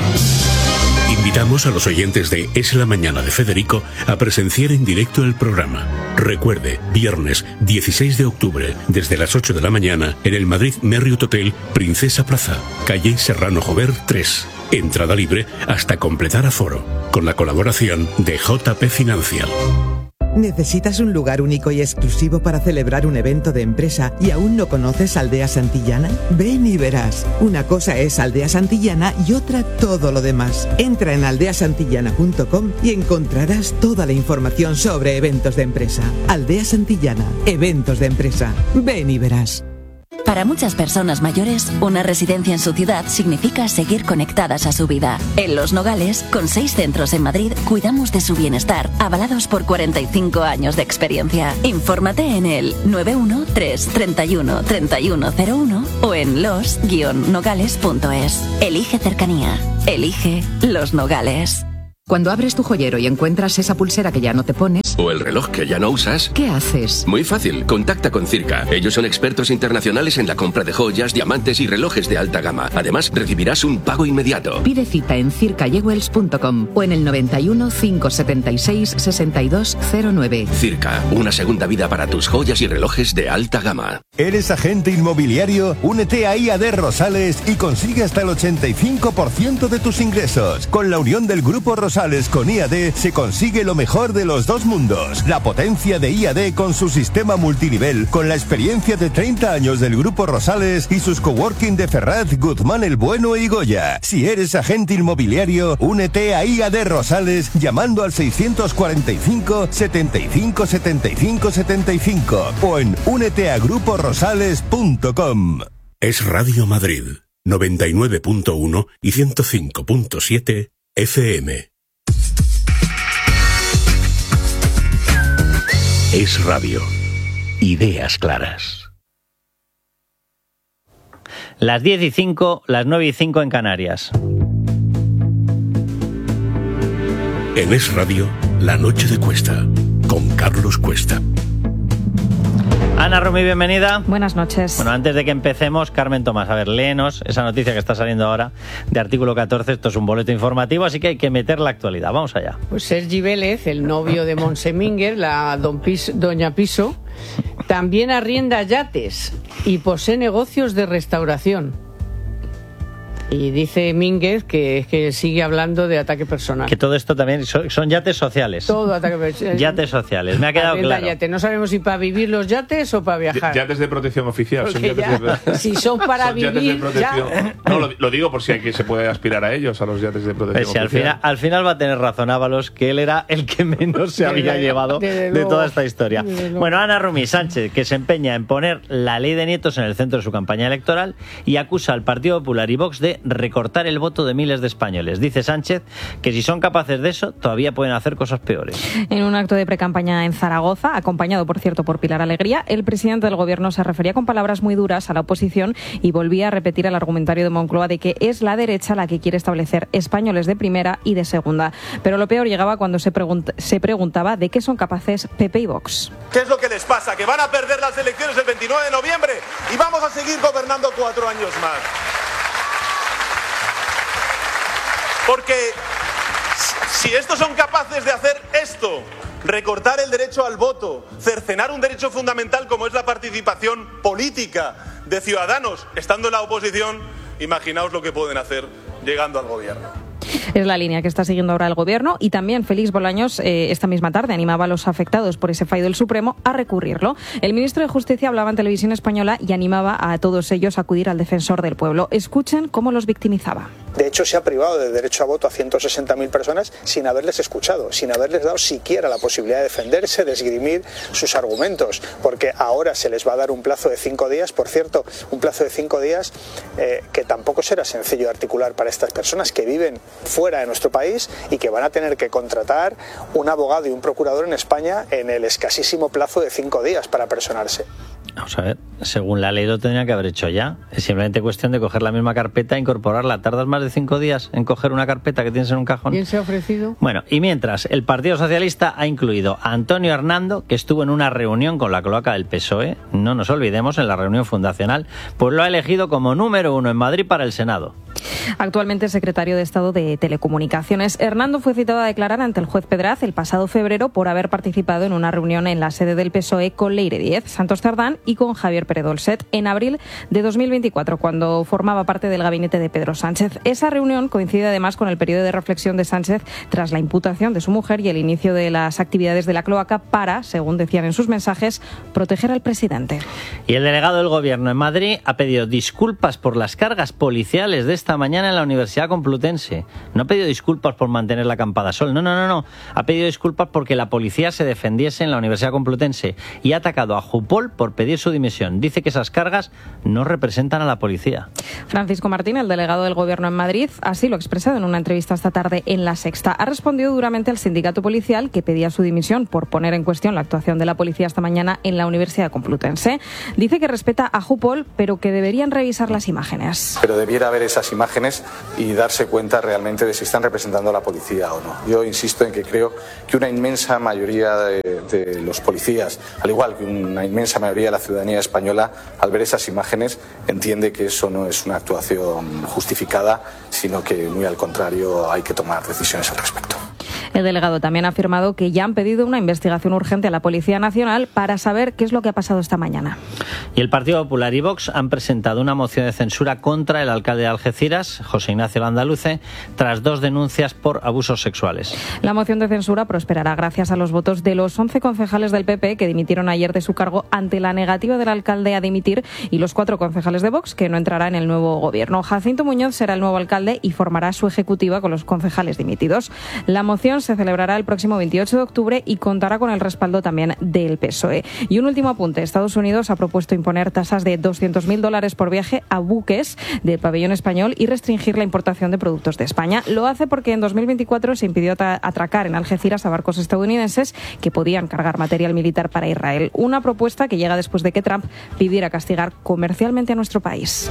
Invitamos a los oyentes de Es la Mañana de Federico a presenciar en directo el programa. Recuerde, viernes dieciséis de octubre, desde las ocho de la mañana, en el Madrid Marriott Hotel Princesa Plaza, calle Serrano Jover tres. Entrada libre hasta completar aforo, con la colaboración de J P Financial. ¿Necesitas un lugar único y exclusivo para celebrar un evento de empresa y aún no conoces Aldea Santillana? Ven y verás. Una cosa es Aldea Santillana y otra todo lo demás. Entra en aldea santillana punto com y encontrarás toda la información sobre eventos de empresa. Aldea Santillana, eventos de empresa. Ven y verás. Para muchas personas mayores, una residencia en su ciudad significa seguir conectadas a su vida. En Los Nogales, con seis centros en Madrid, cuidamos de su bienestar, avalados por cuarenta y cinco años de experiencia. Infórmate en el nueve uno tres, treinta y uno, treinta y uno cero uno o en los guion nogales punto es. Elige cercanía. Elige Los Nogales. Cuando abres tu joyero y encuentras esa pulsera que ya no te pones... O el reloj que ya no usas... ¿Qué haces? Muy fácil, contacta con Circa. Ellos son expertos internacionales en la compra de joyas, diamantes y relojes de alta gama. Además, recibirás un pago inmediato. Pide cita en circa jewels punto com o en el noventa y uno, cinco setenta y seis, sesenta y dos cero nueve. Circa, una segunda vida para tus joyas y relojes de alta gama. ¿Eres agente inmobiliario? Únete a I A D Rosales y consigue hasta el ochenta y cinco por ciento de tus ingresos. Con la unión del Grupo Rosales con I A D se consigue lo mejor de los dos mundos. La potencia de I A D con su sistema multinivel, con la experiencia de treinta años del Grupo Rosales y sus coworking de Ferraz, Guzmán el Bueno y Goya. Si eres agente inmobiliario, únete a I A D Rosales llamando al seiscientos cuarenta y cinco, setenta y cinco, setenta y cinco, setenta y cinco o en únete a grupo rosales punto com. Es Radio Madrid, noventa y nueve punto uno y ciento cinco punto siete F M. Es Radio. Ideas claras. Las diez y cinco, las nueve y cinco en Canarias. En Es Radio, La Noche de Cuesta, con Carlos Cuesta. Ana Rumi, bienvenida. Buenas noches. Bueno, antes de que empecemos, Carmen Tomás, a ver, léenos esa noticia que está saliendo ahora de Artículo catorce. Esto es un boleto informativo, así que hay que meter la actualidad. Vamos allá. Pues Sergi Vélez, el novio de Montse Mínguez, la don Piso, doña Piso, también arrienda yates y posee negocios de restauración. Y dice Mínguez que, que sigue hablando de ataque personal. Que todo esto también son, son yates sociales. Todo ataque personal. Yates sociales, me ha quedado Arrienda claro. Yate. No sabemos si para vivir los yates o para viajar. Yates de protección oficial. Son yates ya, de... Si son para son vivir, yates de protección. ya. No, lo, lo digo por si hay que se puede aspirar a ellos, a los yates de protección Pues si al, oficial. final, al final va a tener razón Ábalos, que él era el que menos se había Desde- llevado desde de luego. toda esta historia. Desde luego. Bueno, Ana Rumi Sánchez, que se empeña en poner la ley de nietos en el centro de su campaña electoral y acusa al Partido Popular y Vox de recortar el voto de miles de españoles. Dice Sánchez que si son capaces de eso, todavía pueden hacer cosas peores. En un acto de precampaña en Zaragoza, acompañado por cierto por Pilar Alegría, el presidente del gobierno se refería con palabras muy duras a la oposición y volvía a repetir el argumentario de Moncloa de que es la derecha la que quiere establecer españoles de primera y de segunda. Pero lo peor llegaba cuando se, pregunt- se preguntaba de qué son capaces P P y Vox. ¿Qué es lo que les pasa? Que van a perder las elecciones el veintinueve de noviembre y vamos a seguir gobernando cuatro años más. Porque si estos son capaces de hacer esto, recortar el derecho al voto, cercenar un derecho fundamental como es la participación política de ciudadanos estando en la oposición, imaginaos lo que pueden hacer llegando al gobierno. Es la línea que está siguiendo ahora el gobierno y también Félix Bolaños eh, esta misma tarde animaba a los afectados por ese fallo del Supremo a recurrirlo. El ministro de Justicia hablaba en Televisión Española y animaba a todos ellos a acudir al defensor del pueblo. Escuchen cómo los victimizaba. De hecho, se ha privado de derecho a voto a ciento sesenta mil personas sin haberles escuchado, sin haberles dado siquiera la posibilidad de defenderse, de esgrimir sus argumentos, porque ahora se les va a dar un plazo de cinco días, por cierto, un plazo de cinco días eh, que tampoco será sencillo de articular para estas personas que viven fuera de nuestro país y que van a tener que contratar un abogado y un procurador en España en el escasísimo plazo de cinco días para personarse. Vamos a ver, según la ley lo tendrían que haber hecho ya. Es simplemente cuestión de coger la misma carpeta e incorporarla. ¿Tardas más de cinco días en coger una carpeta que tienes en un cajón? ¿Quién se ha ofrecido? Bueno, y mientras, el Partido Socialista ha incluido a Antonio Hernando, que estuvo en una reunión con la cloaca del P S O E, no nos olvidemos, en la reunión fundacional, pues lo ha elegido como número uno en Madrid para el Senado. Actualmente secretario de Estado de Telecomunicaciones, Hernando fue citado a declarar ante el juez Pedraz el pasado febrero por haber participado en una reunión en la sede del P S O E con Leire Díez, Santos Cerdán y con Javier Pérez Dolcet en abril de dos mil veinticuatro, cuando formaba parte del gabinete de Pedro Sánchez. Esa reunión coincide además con el periodo de reflexión de Sánchez tras la imputación de su mujer y el inicio de las actividades de la cloaca para, según decían en sus mensajes, proteger al presidente. Y el delegado del Gobierno en Madrid ha pedido disculpas por las cargas policiales de esta mañana mañana en la Universidad Complutense. No ha pedido disculpas por mantener la acampada Sol. No, no, no, no. Ha pedido disculpas porque la policía se defendiese en la Universidad Complutense y ha atacado a Jupol por pedir su dimisión. Dice que esas cargas no representan a la policía. Francisco Martín, el delegado del Gobierno en Madrid, así lo ha expresado en una entrevista esta tarde en La Sexta. Ha respondido duramente al sindicato policial que pedía su dimisión por poner en cuestión la actuación de la policía esta mañana en la Universidad Complutense. Dice que respeta a Jupol, pero que deberían revisar las imágenes. Pero debiera ver esas imágenes y darse cuenta realmente de si están representando a la policía o no. Yo insisto en que creo que una inmensa mayoría de, de los policías, al igual que una inmensa mayoría de la ciudadanía española, al ver esas imágenes entiende que eso no es una actuación justificada, sino que muy al contrario hay que tomar decisiones al respecto. El delegado también ha afirmado que ya han pedido una investigación urgente a la Policía Nacional para saber qué es lo que ha pasado esta mañana. Y el Partido Popular y Vox han presentado una moción de censura contra el alcalde de Algeciras, José Ignacio Landaluce, tras dos denuncias por abusos sexuales. La moción de censura prosperará gracias a los votos de los once concejales del P P que dimitieron ayer de su cargo ante la negativa del alcalde a dimitir y los cuatro concejales de Vox que no entrará en el nuevo gobierno. Jacinto Muñoz será el nuevo alcalde y formará su ejecutiva con los concejales dimitidos. La moción se celebrará el próximo veintiocho de octubre y contará con el respaldo también del P S O E. Y un último apunte. Estados Unidos ha propuesto imponer tasas de doscientos mil dólares por viaje a buques del pabellón español y restringir la importación de productos de España. Lo hace porque en dos mil veinticuatro se impidió atracar en Algeciras a barcos estadounidenses que podían cargar material militar para Israel. Una propuesta que llega después de que Trump pidiera castigar comercialmente a nuestro país.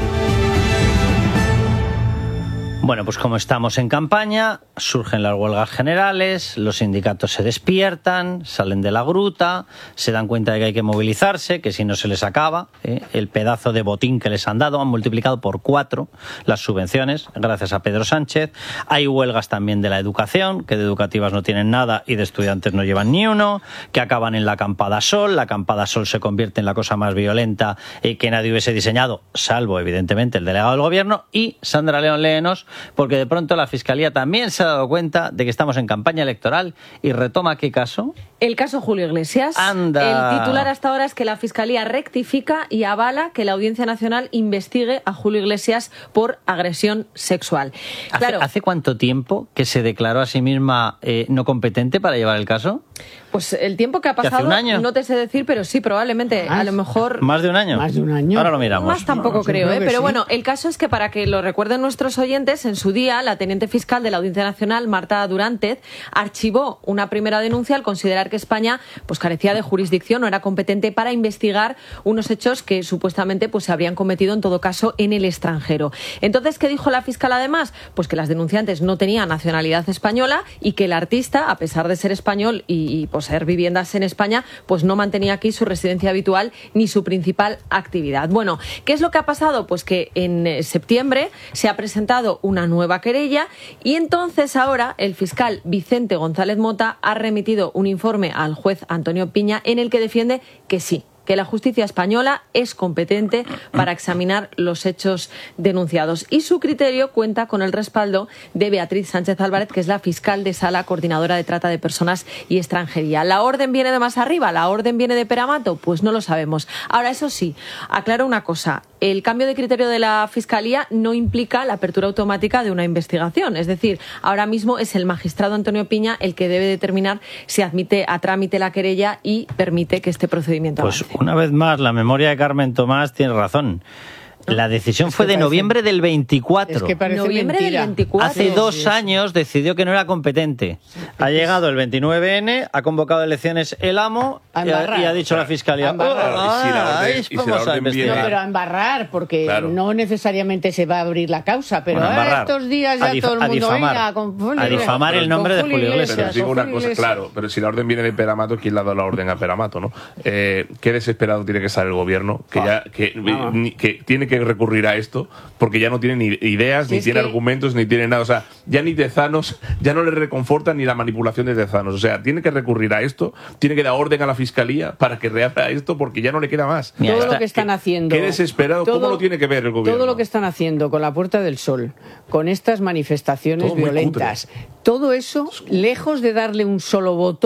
Bueno, pues como estamos en campaña, surgen las huelgas generales, los sindicatos se despiertan, salen de la gruta, se dan cuenta de que hay que movilizarse, que si no se les acaba, ¿eh? el pedazo de botín que les han dado, han multiplicado por cuatro las subvenciones, gracias a Pedro Sánchez. Hay huelgas también de la educación, que de educativas no tienen nada y de estudiantes no llevan ni uno, que acaban en la acampada Sol, la acampada Sol se convierte en la cosa más violenta eh, que nadie hubiese diseñado, salvo evidentemente el delegado del gobierno, y Sandra León léenos, porque de pronto la Fiscalía también se ha dado cuenta de que estamos en campaña electoral y retoma ¿qué caso? El caso Julio Iglesias. Anda. El titular hasta ahora es que la Fiscalía rectifica y avala que la Audiencia Nacional investigue a Julio Iglesias por agresión sexual. Claro. ¿Hace, ¿hace cuánto tiempo que se declaró a sí misma eh, no competente para llevar el caso? Pues el tiempo que ha pasado, ¿Hace un año? No te sé decir, pero sí, probablemente, ¿Más? a lo mejor... ¿Más de un año? Más de un año. Ahora lo miramos. Más tampoco No, creo, creo ¿eh? que Pero sí. bueno, el caso es que para que lo recuerden nuestros oyentes, en su día, la teniente fiscal de la Audiencia Nacional, Marta Durantez, archivó una primera denuncia al considerar que España pues carecía de jurisdicción, no era competente para investigar unos hechos que supuestamente pues se habrían cometido en todo caso en el extranjero. Entonces, ¿qué dijo la fiscal además? Pues que las denunciantes no tenían nacionalidad española y que el artista, a pesar de ser español y, y poseer viviendas en España, pues no mantenía aquí su residencia habitual ni su principal actividad. Bueno, ¿qué es lo que ha pasado? Pues que en septiembre se ha presentado una nueva querella y entonces ahora el fiscal Vicente González Mota ha remitido un informe al juez Antonio Piña en el que defiende que sí, que la justicia española es competente para examinar los hechos denunciados. Y su criterio cuenta con el respaldo de Beatriz Sánchez Álvarez, que es la fiscal de sala coordinadora de trata de personas y extranjería. ¿La orden viene de más arriba? ¿La orden viene de Peramato? Pues no lo sabemos. Ahora, eso sí, aclaro una cosa. El cambio de criterio de la Fiscalía no implica la apertura automática de una investigación. Es decir, ahora mismo es el magistrado Antonio Piña el que debe determinar si admite a trámite la querella y permite que este procedimiento Pues avance. una vez más, la memoria de Carmen Tomás tiene razón. La decisión fue de parece- noviembre del veinticuatro. Es que parece Noviembre del mentira. veinticuatro. Hace dos años decidió que no era competente. Ha llegado el veintinueve ene, ha convocado elecciones el amo A y ha, embarrar. y ha dicho a la Fiscalía, A embarrar. "Oh, Y si la ah, orden- ahí y si vamos la a orden investigar". No, pero a embarrar, porque Claro. no necesariamente se va a abrir la causa, pero Bueno, ahora embarrar. estos días A ya dif- todo el a mundo difamar. venga con Julio A difamar el con nombre de Julio Iglesias. Pero os digo con una Julio cosa, Iglesias. claro, pero si la orden viene de Peramato, ¿quién le ha dado la orden a Peramato, no? Eh, qué desesperado tiene que estar el gobierno, que ya que, Ah. ni- que tiene que recurrir a esto, porque ya no tiene ni ideas, Si ni es tiene que- argumentos, ni tiene nada. O sea, ya ni Tezanos, ya no le reconforta ni la manipulación de Tezanos. O sea, tiene que recurrir a esto, tiene que dar orden a la Fiscalía para que reabra esto, porque ya no le queda más. Mira, Todo esta- lo que están haciendo. Qué desesperado, ¿cómo todo- lo tiene que ver el gobierno? Todo lo que están haciendo con la Puerta del Sol, con estas manifestaciones Todo muy violentas, todo eso, lejos de darle un solo voto,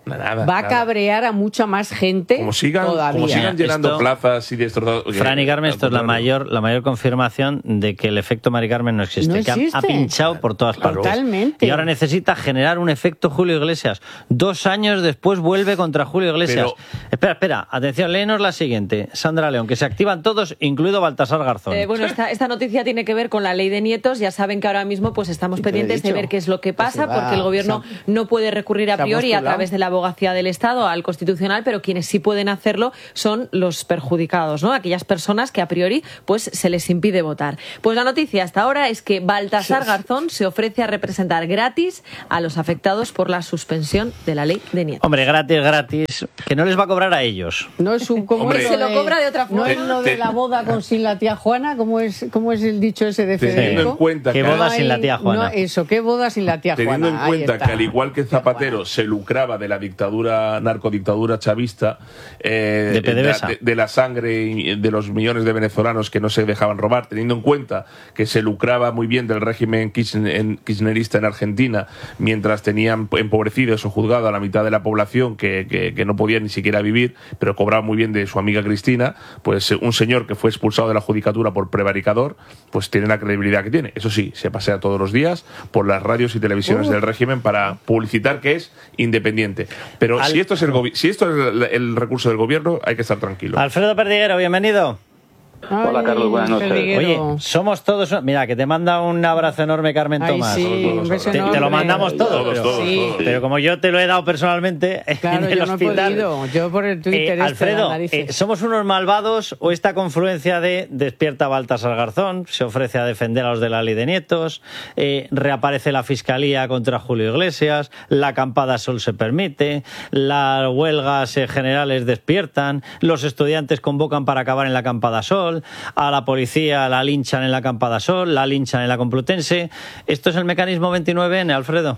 Nada, va a nada. cabrear a mucha más gente Como sigan, todavía. como sigan llenando Esto- plazas y destrozando. Fran y Carmen, esto es la mayor, la mayor confirmación de que el efecto Mari Carmen no existe, No que ha- existe. ha, pinchado por todas partes. Totalmente. Y ahora necesita generar un efecto Julio Iglesias. Dos años después vuelve contra Julio Iglesias. Pero- Espera, espera, atención, léenos la siguiente. Sandra León, que se activan todos, incluido Baltasar Garzón. Eh, bueno, esta, esta noticia tiene que ver con la ley de nietos. Ya saben que ahora mismo pues estamos te lo he pendientes de dicho. ver qué es lo que pasa, se va- porque el gobierno se ha- no puede recurrir a se ha priori a postulado. través de la abogacía del Estado al Constitucional, pero quienes sí pueden hacerlo son los perjudicados, ¿no? Aquellas personas que a priori pues se les impide votar. Pues la noticia hasta ahora es que Baltasar Garzón se ofrece a representar gratis a los afectados por la suspensión de la ley de nietos. Hombre, gratis, gratis, que no les va a cobrar a ellos. No es un como Hombre. es Se lo cobra de otra No forma. es lo de Te- la boda con sin la tía Juana, como es como es el dicho ese de Teniendo Federico. en cuenta Que que, boda No sin la hay- tía Juana. No, eso, qué boda sin la tía teniendo Juana. en Ahí cuenta está. que al igual que Zapatero se lucraba de la dictadura, narcodictadura chavista, eh, De PDVSA. de, de la sangre y de los millones de venezolanos que no se dejaban robar, teniendo en cuenta que se lucraba muy bien del régimen kirchner- en- kirchnerista en Argentina, mientras tenían empobrecidos o juzgado a la mitad de la población que, que, que no podía ni siquiera vivir, pero cobraba muy bien de su amiga Cristina, pues eh, un señor que fue expulsado de la judicatura por prevaricador, pues tiene la credibilidad que tiene. Eso sí, se pasea todos los días por las radios y televisiones Uh. del régimen para publicitar que es independiente. Pero Al- si esto es el gobi- si esto es el, el recurso del gobierno, hay que estar tranquilo. Alfredo Perdiguero, bienvenido. Ay, Hola, Carlos, buenas noches. Perdiguero. Oye, somos todos... Mira, que te manda un abrazo enorme Carmen Ay, Tomás. sí, un beso te, te lo enorme. mandamos todos. Todos, pero, todos, Sí. todos. pero como yo te lo he dado personalmente Claro, en el yo no he hospital... podido. Yo por el Twitter Eh, este de Alfredo, las narices. eh, ¿somos unos malvados o esta confluencia de despierta Baltasar Garzón, se ofrece a defender a los de la ley de nietos, eh, reaparece la Fiscalía contra Julio Iglesias, la acampada Sol se permite, las huelgas eh, generales despiertan, los estudiantes convocan para acabar en la acampada Sol, a la policía la linchan en la acampada Sol, la linchan en la Complutense? ¿Esto es el mecanismo veintinueve ene, Alfredo?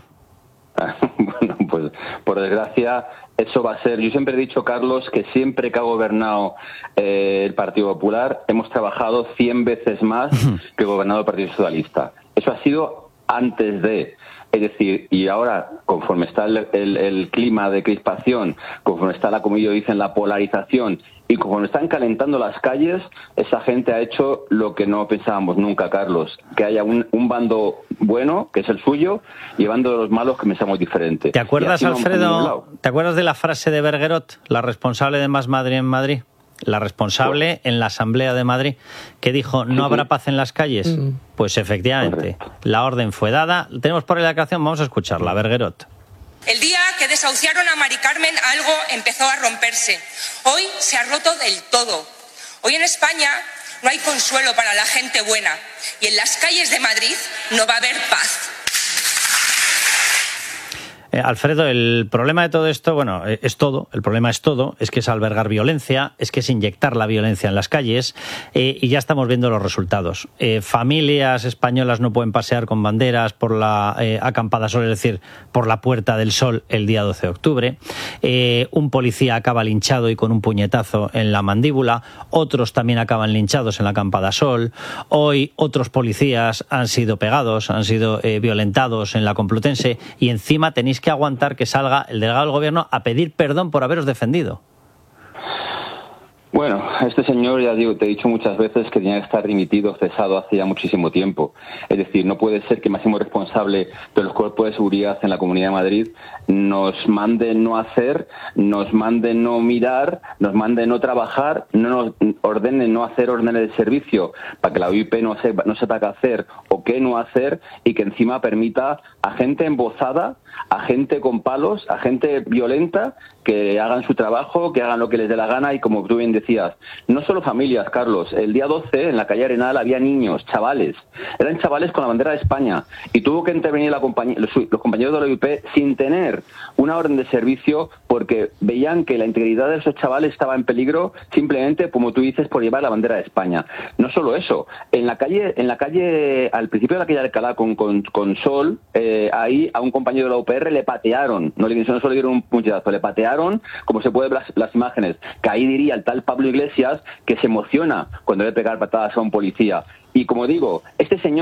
Bueno, pues por desgracia eso va a ser. Yo siempre he dicho, Carlos, que siempre que ha gobernado eh, el Partido Popular hemos trabajado cien veces más que gobernado el Partido Socialista. Eso ha sido antes de... Es decir, y ahora, conforme está el, el, el clima de crispación, conforme está la, como ellos dicen, la polarización, y conforme están calentando las calles, esa gente ha hecho lo que no pensábamos nunca, Carlos, que haya un, un bando bueno, que es el suyo, y el bando de los malos, que pensamos diferente. ¿Te acuerdas, Y así no vamos a ningún Alfredo, lado. te acuerdas de la frase de Bergerot, la responsable de Más Madrid en Madrid? La responsable en la Asamblea de Madrid, que dijo, no habrá paz en las calles. Mm. Pues efectivamente, la orden fue dada. Tenemos por ahí la declaración, vamos a escucharla, Bergerot. El día que desahuciaron a Mari Carmen, algo empezó a romperse. Hoy se ha roto del todo. Hoy en España no hay consuelo para la gente buena. Y en las calles de Madrid no va a haber paz. Eh, Alfredo, el problema de todo esto, bueno, eh, es todo, el problema es todo, es que es albergar violencia, es que es inyectar la violencia en las calles, eh, y ya estamos viendo los resultados. Eh, familias españolas no pueden pasear con banderas por la eh, acampada Sol, es decir, por la Puerta del Sol el día doce de octubre. Eh, un policía acaba linchado y con un puñetazo en la mandíbula, otros también acaban linchados en la acampada Sol. Hoy otros policías han sido pegados, han sido eh, violentados en la Complutense, y encima tenéis que aguantar que salga el delegado del gobierno a pedir perdón por haberos defendido. Bueno, este señor, ya digo, te he dicho muchas veces que tenía que estar dimitido, cesado hace ya muchísimo tiempo. Es decir, no puede ser que el máximo responsable de los cuerpos de seguridad en la Comunidad de Madrid nos mande no hacer, nos mande no mirar, nos mande no trabajar, no nos ordene no hacer órdenes de servicio para que la O I P no sepa, no sepa qué hacer o qué no hacer, y que encima permita a gente embozada, a gente con palos, a gente violenta, que hagan su trabajo, que hagan lo que les dé la gana. Y como tú bien decías, no solo familias, Carlos, el día doce en la calle Arenal había niños, chavales, eran chavales con la bandera de España, y tuvo que intervenir la compañía, los, los compañeros de la O I P sin tener una orden de servicio, porque veían que la integridad de esos chavales estaba en peligro, simplemente, como tú dices, por llevar la bandera de España. No solo eso, en la calle, en la calle, al principio de la calle Alcalá con, con, con Sol, eh, ahí a un compañero de la U P R le patearon, no le no solo le dieron un puñetazo, le patearon, como se puede ver las, las imágenes, que ahí diría el tal Pablo Iglesias que se emociona cuando ve pegar patadas a un policía. Y como digo, este señor, este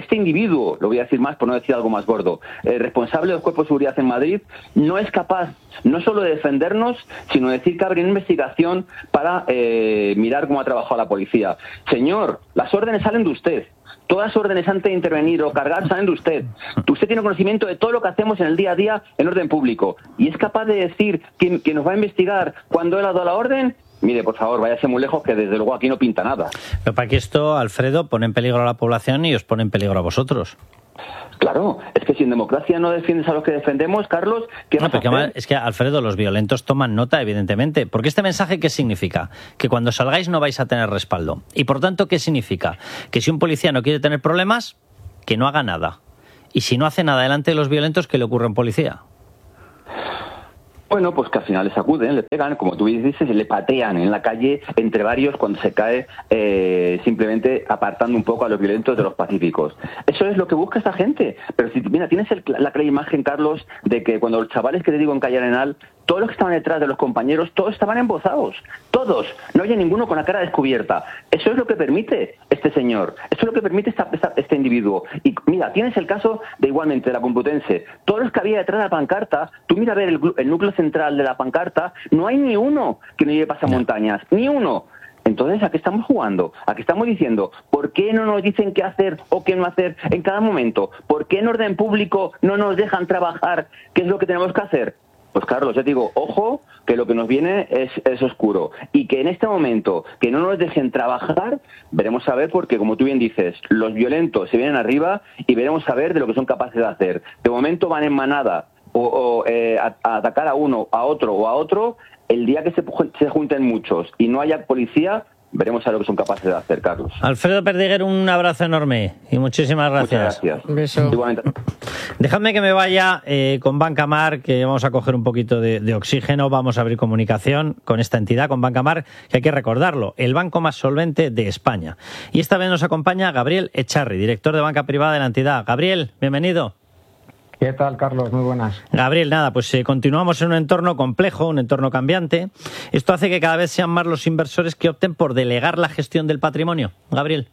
este individuo, lo voy a decir más por no decir algo más gordo, el responsable de los cuerpos de seguridad en Madrid, no es capaz no solo de defendernos, sino de decir que abre una investigación para eh, mirar cómo ha trabajado la policía. Señor, las órdenes salen de usted. Todas las órdenes antes de intervenir o cargar salen de usted. Usted tiene conocimiento de todo lo que hacemos en el día a día en orden público. Y es capaz de decir que, que nos va a investigar cuando él ha dado la orden. Mire, por favor, váyase muy lejos, que desde luego aquí no pinta nada. Pero para que esto, Alfredo, pone en peligro a la población y os pone en peligro a vosotros. Claro, es que si en democracia no defiendes a los que defendemos, Carlos, ¿qué no, vas a hacer? Es que, Alfredo, los violentos toman nota, evidentemente. Porque este mensaje, ¿qué significa? Que cuando salgáis no vais a tener respaldo. Y por tanto, ¿qué significa? Que si un policía no quiere tener problemas, que no haga nada. Y si no hace nada delante de los violentos, ¿qué le ocurre a un policía? Bueno, pues que al final le sacuden, le pegan, como tú dices, le patean en la calle entre varios cuando se cae, eh, simplemente apartando un poco a los violentos de los pacíficos. Eso es lo que busca esta gente. Pero si, mira, tienes el, la clara imagen, Carlos, de que cuando los chavales que te digo en Calle Arenal, todos los que estaban detrás de los compañeros, todos estaban embozados. Todos. No había ninguno con la cara descubierta. Eso es lo que permite este señor. Eso es lo que permite esta, esta, este individuo. Y mira, tienes el caso de igualmente de la Complutense. Todos los que había detrás de la pancarta, tú mira a ver el, el núcleo central de la pancarta, no hay ni uno que no lleve pasamontañas. Ni uno. Entonces, ¿a qué estamos jugando? ¿A qué estamos diciendo? ¿Por qué no nos dicen qué hacer o qué no hacer en cada momento? ¿Por qué en orden público no nos dejan trabajar? ¿Qué es lo que tenemos que hacer? Pues Carlos, yo te digo, ojo, que lo que nos viene es, es oscuro. Y que en este momento, que no nos dejen trabajar, veremos a ver, porque como tú bien dices, los violentos se vienen arriba y veremos a ver de lo que son capaces de hacer. De momento van en manada o, o eh, a, a atacar a uno, a otro o a otro. El día que se, se junten muchos y no haya policía, veremos a lo que son capaces de hacer, Carlos. Alfredo Perdiguer, un abrazo enorme y muchísimas gracias. Muchas gracias. Un beso. Igualmente. Dejadme que me vaya eh, con Bancamar, que vamos a coger un poquito de, de oxígeno, vamos a abrir comunicación con esta entidad, con Bancamar, que hay que recordarlo, el banco más solvente de España. Y esta vez nos acompaña Gabriel Echarri, director de banca privada de la entidad. Gabriel, bienvenido. ¿Qué tal, Carlos? Muy buenas. Gabriel, nada, pues eh, continuamos en un entorno complejo, un entorno cambiante. Esto hace que cada vez sean más los inversores que opten por delegar la gestión del patrimonio. Gabriel.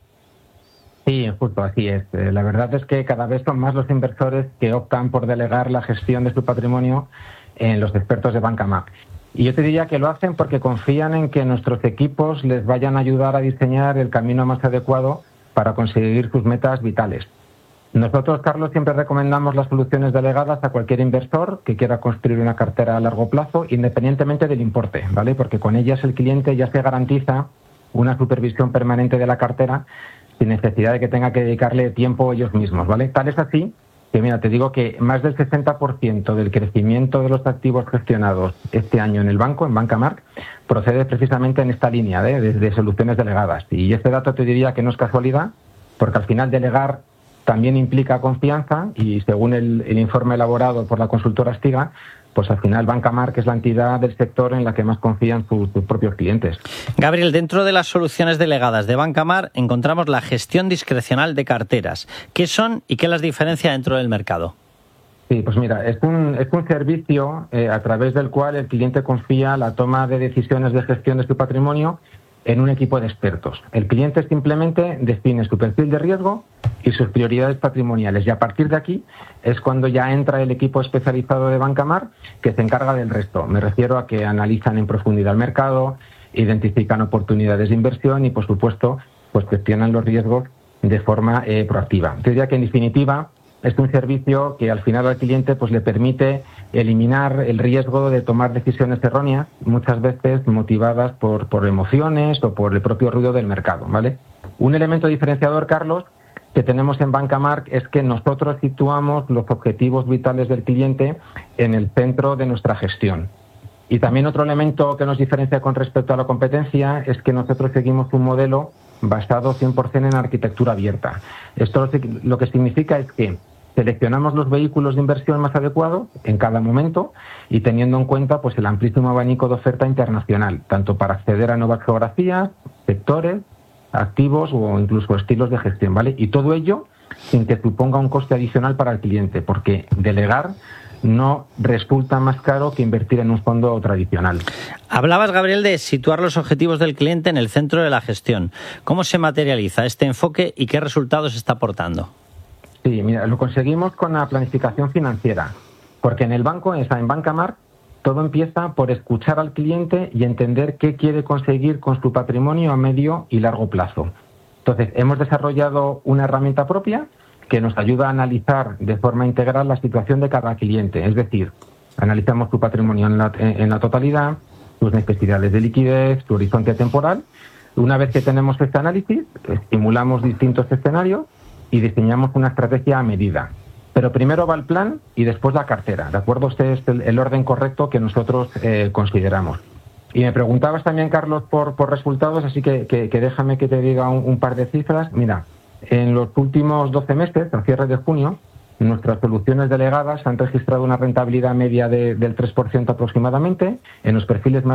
Sí, justo así es. Eh, la verdad es que cada vez son más los inversores que optan por delegar la gestión de su patrimonio en los expertos de Bancamar. Y yo te diría que lo hacen porque confían en que nuestros equipos les vayan a ayudar a diseñar el camino más adecuado para conseguir sus metas vitales. Nosotros, Carlos, siempre recomendamos las soluciones delegadas a cualquier inversor que quiera construir una cartera a largo plazo, independientemente del importe, ¿vale? Porque con ellas el cliente ya se garantiza una supervisión permanente de la cartera sin necesidad de que tenga que dedicarle tiempo ellos mismos, ¿vale? Tal es así que, mira, te digo que más del sesenta por ciento del crecimiento de los activos gestionados este año en el banco, en Bancamar, procede precisamente en esta línea, ¿eh? de, de soluciones delegadas. Y este dato te diría que no es casualidad, porque al final delegar también implica confianza y según el, el informe elaborado por la consultora Astiga, pues al final Bancamar, que es la entidad del sector en la que más confían sus, sus propios clientes. Gabriel, dentro de las soluciones delegadas de Bancamar encontramos la gestión discrecional de carteras. ¿Qué son y qué las diferencia dentro del mercado? Sí, pues mira, es un, es un servicio eh, a través del cual el cliente confía la toma de decisiones de gestión de su patrimonio en un equipo de expertos. El cliente simplemente define su perfil de riesgo y sus prioridades patrimoniales y a partir de aquí es cuando ya entra el equipo especializado de Bancamar que se encarga del resto. Me refiero a que analizan en profundidad el mercado, identifican oportunidades de inversión y, por supuesto, pues gestionan los riesgos de forma eh, proactiva. Yo diría que, en definitiva, es un servicio que al final al cliente pues le permite eliminar el riesgo de tomar decisiones erróneas, muchas veces motivadas por, por emociones o por el propio ruido del mercado, ¿vale? Un elemento diferenciador, Carlos, que tenemos en Bancamar es que nosotros situamos los objetivos vitales del cliente en el centro de nuestra gestión. Y también otro elemento que nos diferencia con respecto a la competencia es que nosotros seguimos un modelo basado cien por ciento en arquitectura abierta. Esto lo que significa es que seleccionamos los vehículos de inversión más adecuados en cada momento y teniendo en cuenta pues el amplísimo abanico de oferta internacional, tanto para acceder a nuevas geografías, sectores, activos o incluso estilos de gestión, ¿vale? Y todo ello sin que suponga un coste adicional para el cliente, porque delegar no resulta más caro que invertir en un fondo tradicional. Hablabas, Gabriel, de situar los objetivos del cliente en el centro de la gestión. ¿Cómo se materializa este enfoque y qué resultados está aportando? Sí, mira, lo conseguimos con la planificación financiera, porque en el banco, en Bancamar, todo empieza por escuchar al cliente y entender qué quiere conseguir con su patrimonio a medio y largo plazo. Entonces, hemos desarrollado una herramienta propia que nos ayuda a analizar de forma integral la situación de cada cliente. Es decir, analizamos su patrimonio en la, en la totalidad, sus necesidades de liquidez, su horizonte temporal. Una vez que tenemos este análisis, estimulamos distintos escenarios y diseñamos una estrategia a medida. Pero primero va el plan y después la cartera, ¿de acuerdo? Este es el, el orden correcto que nosotros eh, consideramos. Y me preguntabas también, Carlos, por, por resultados, así que, que, que déjame que te diga un, un par de cifras. Mira, en los últimos doce meses, al cierre de junio, nuestras soluciones delegadas han registrado una rentabilidad media de, del tres por ciento aproximadamente. En los perfiles más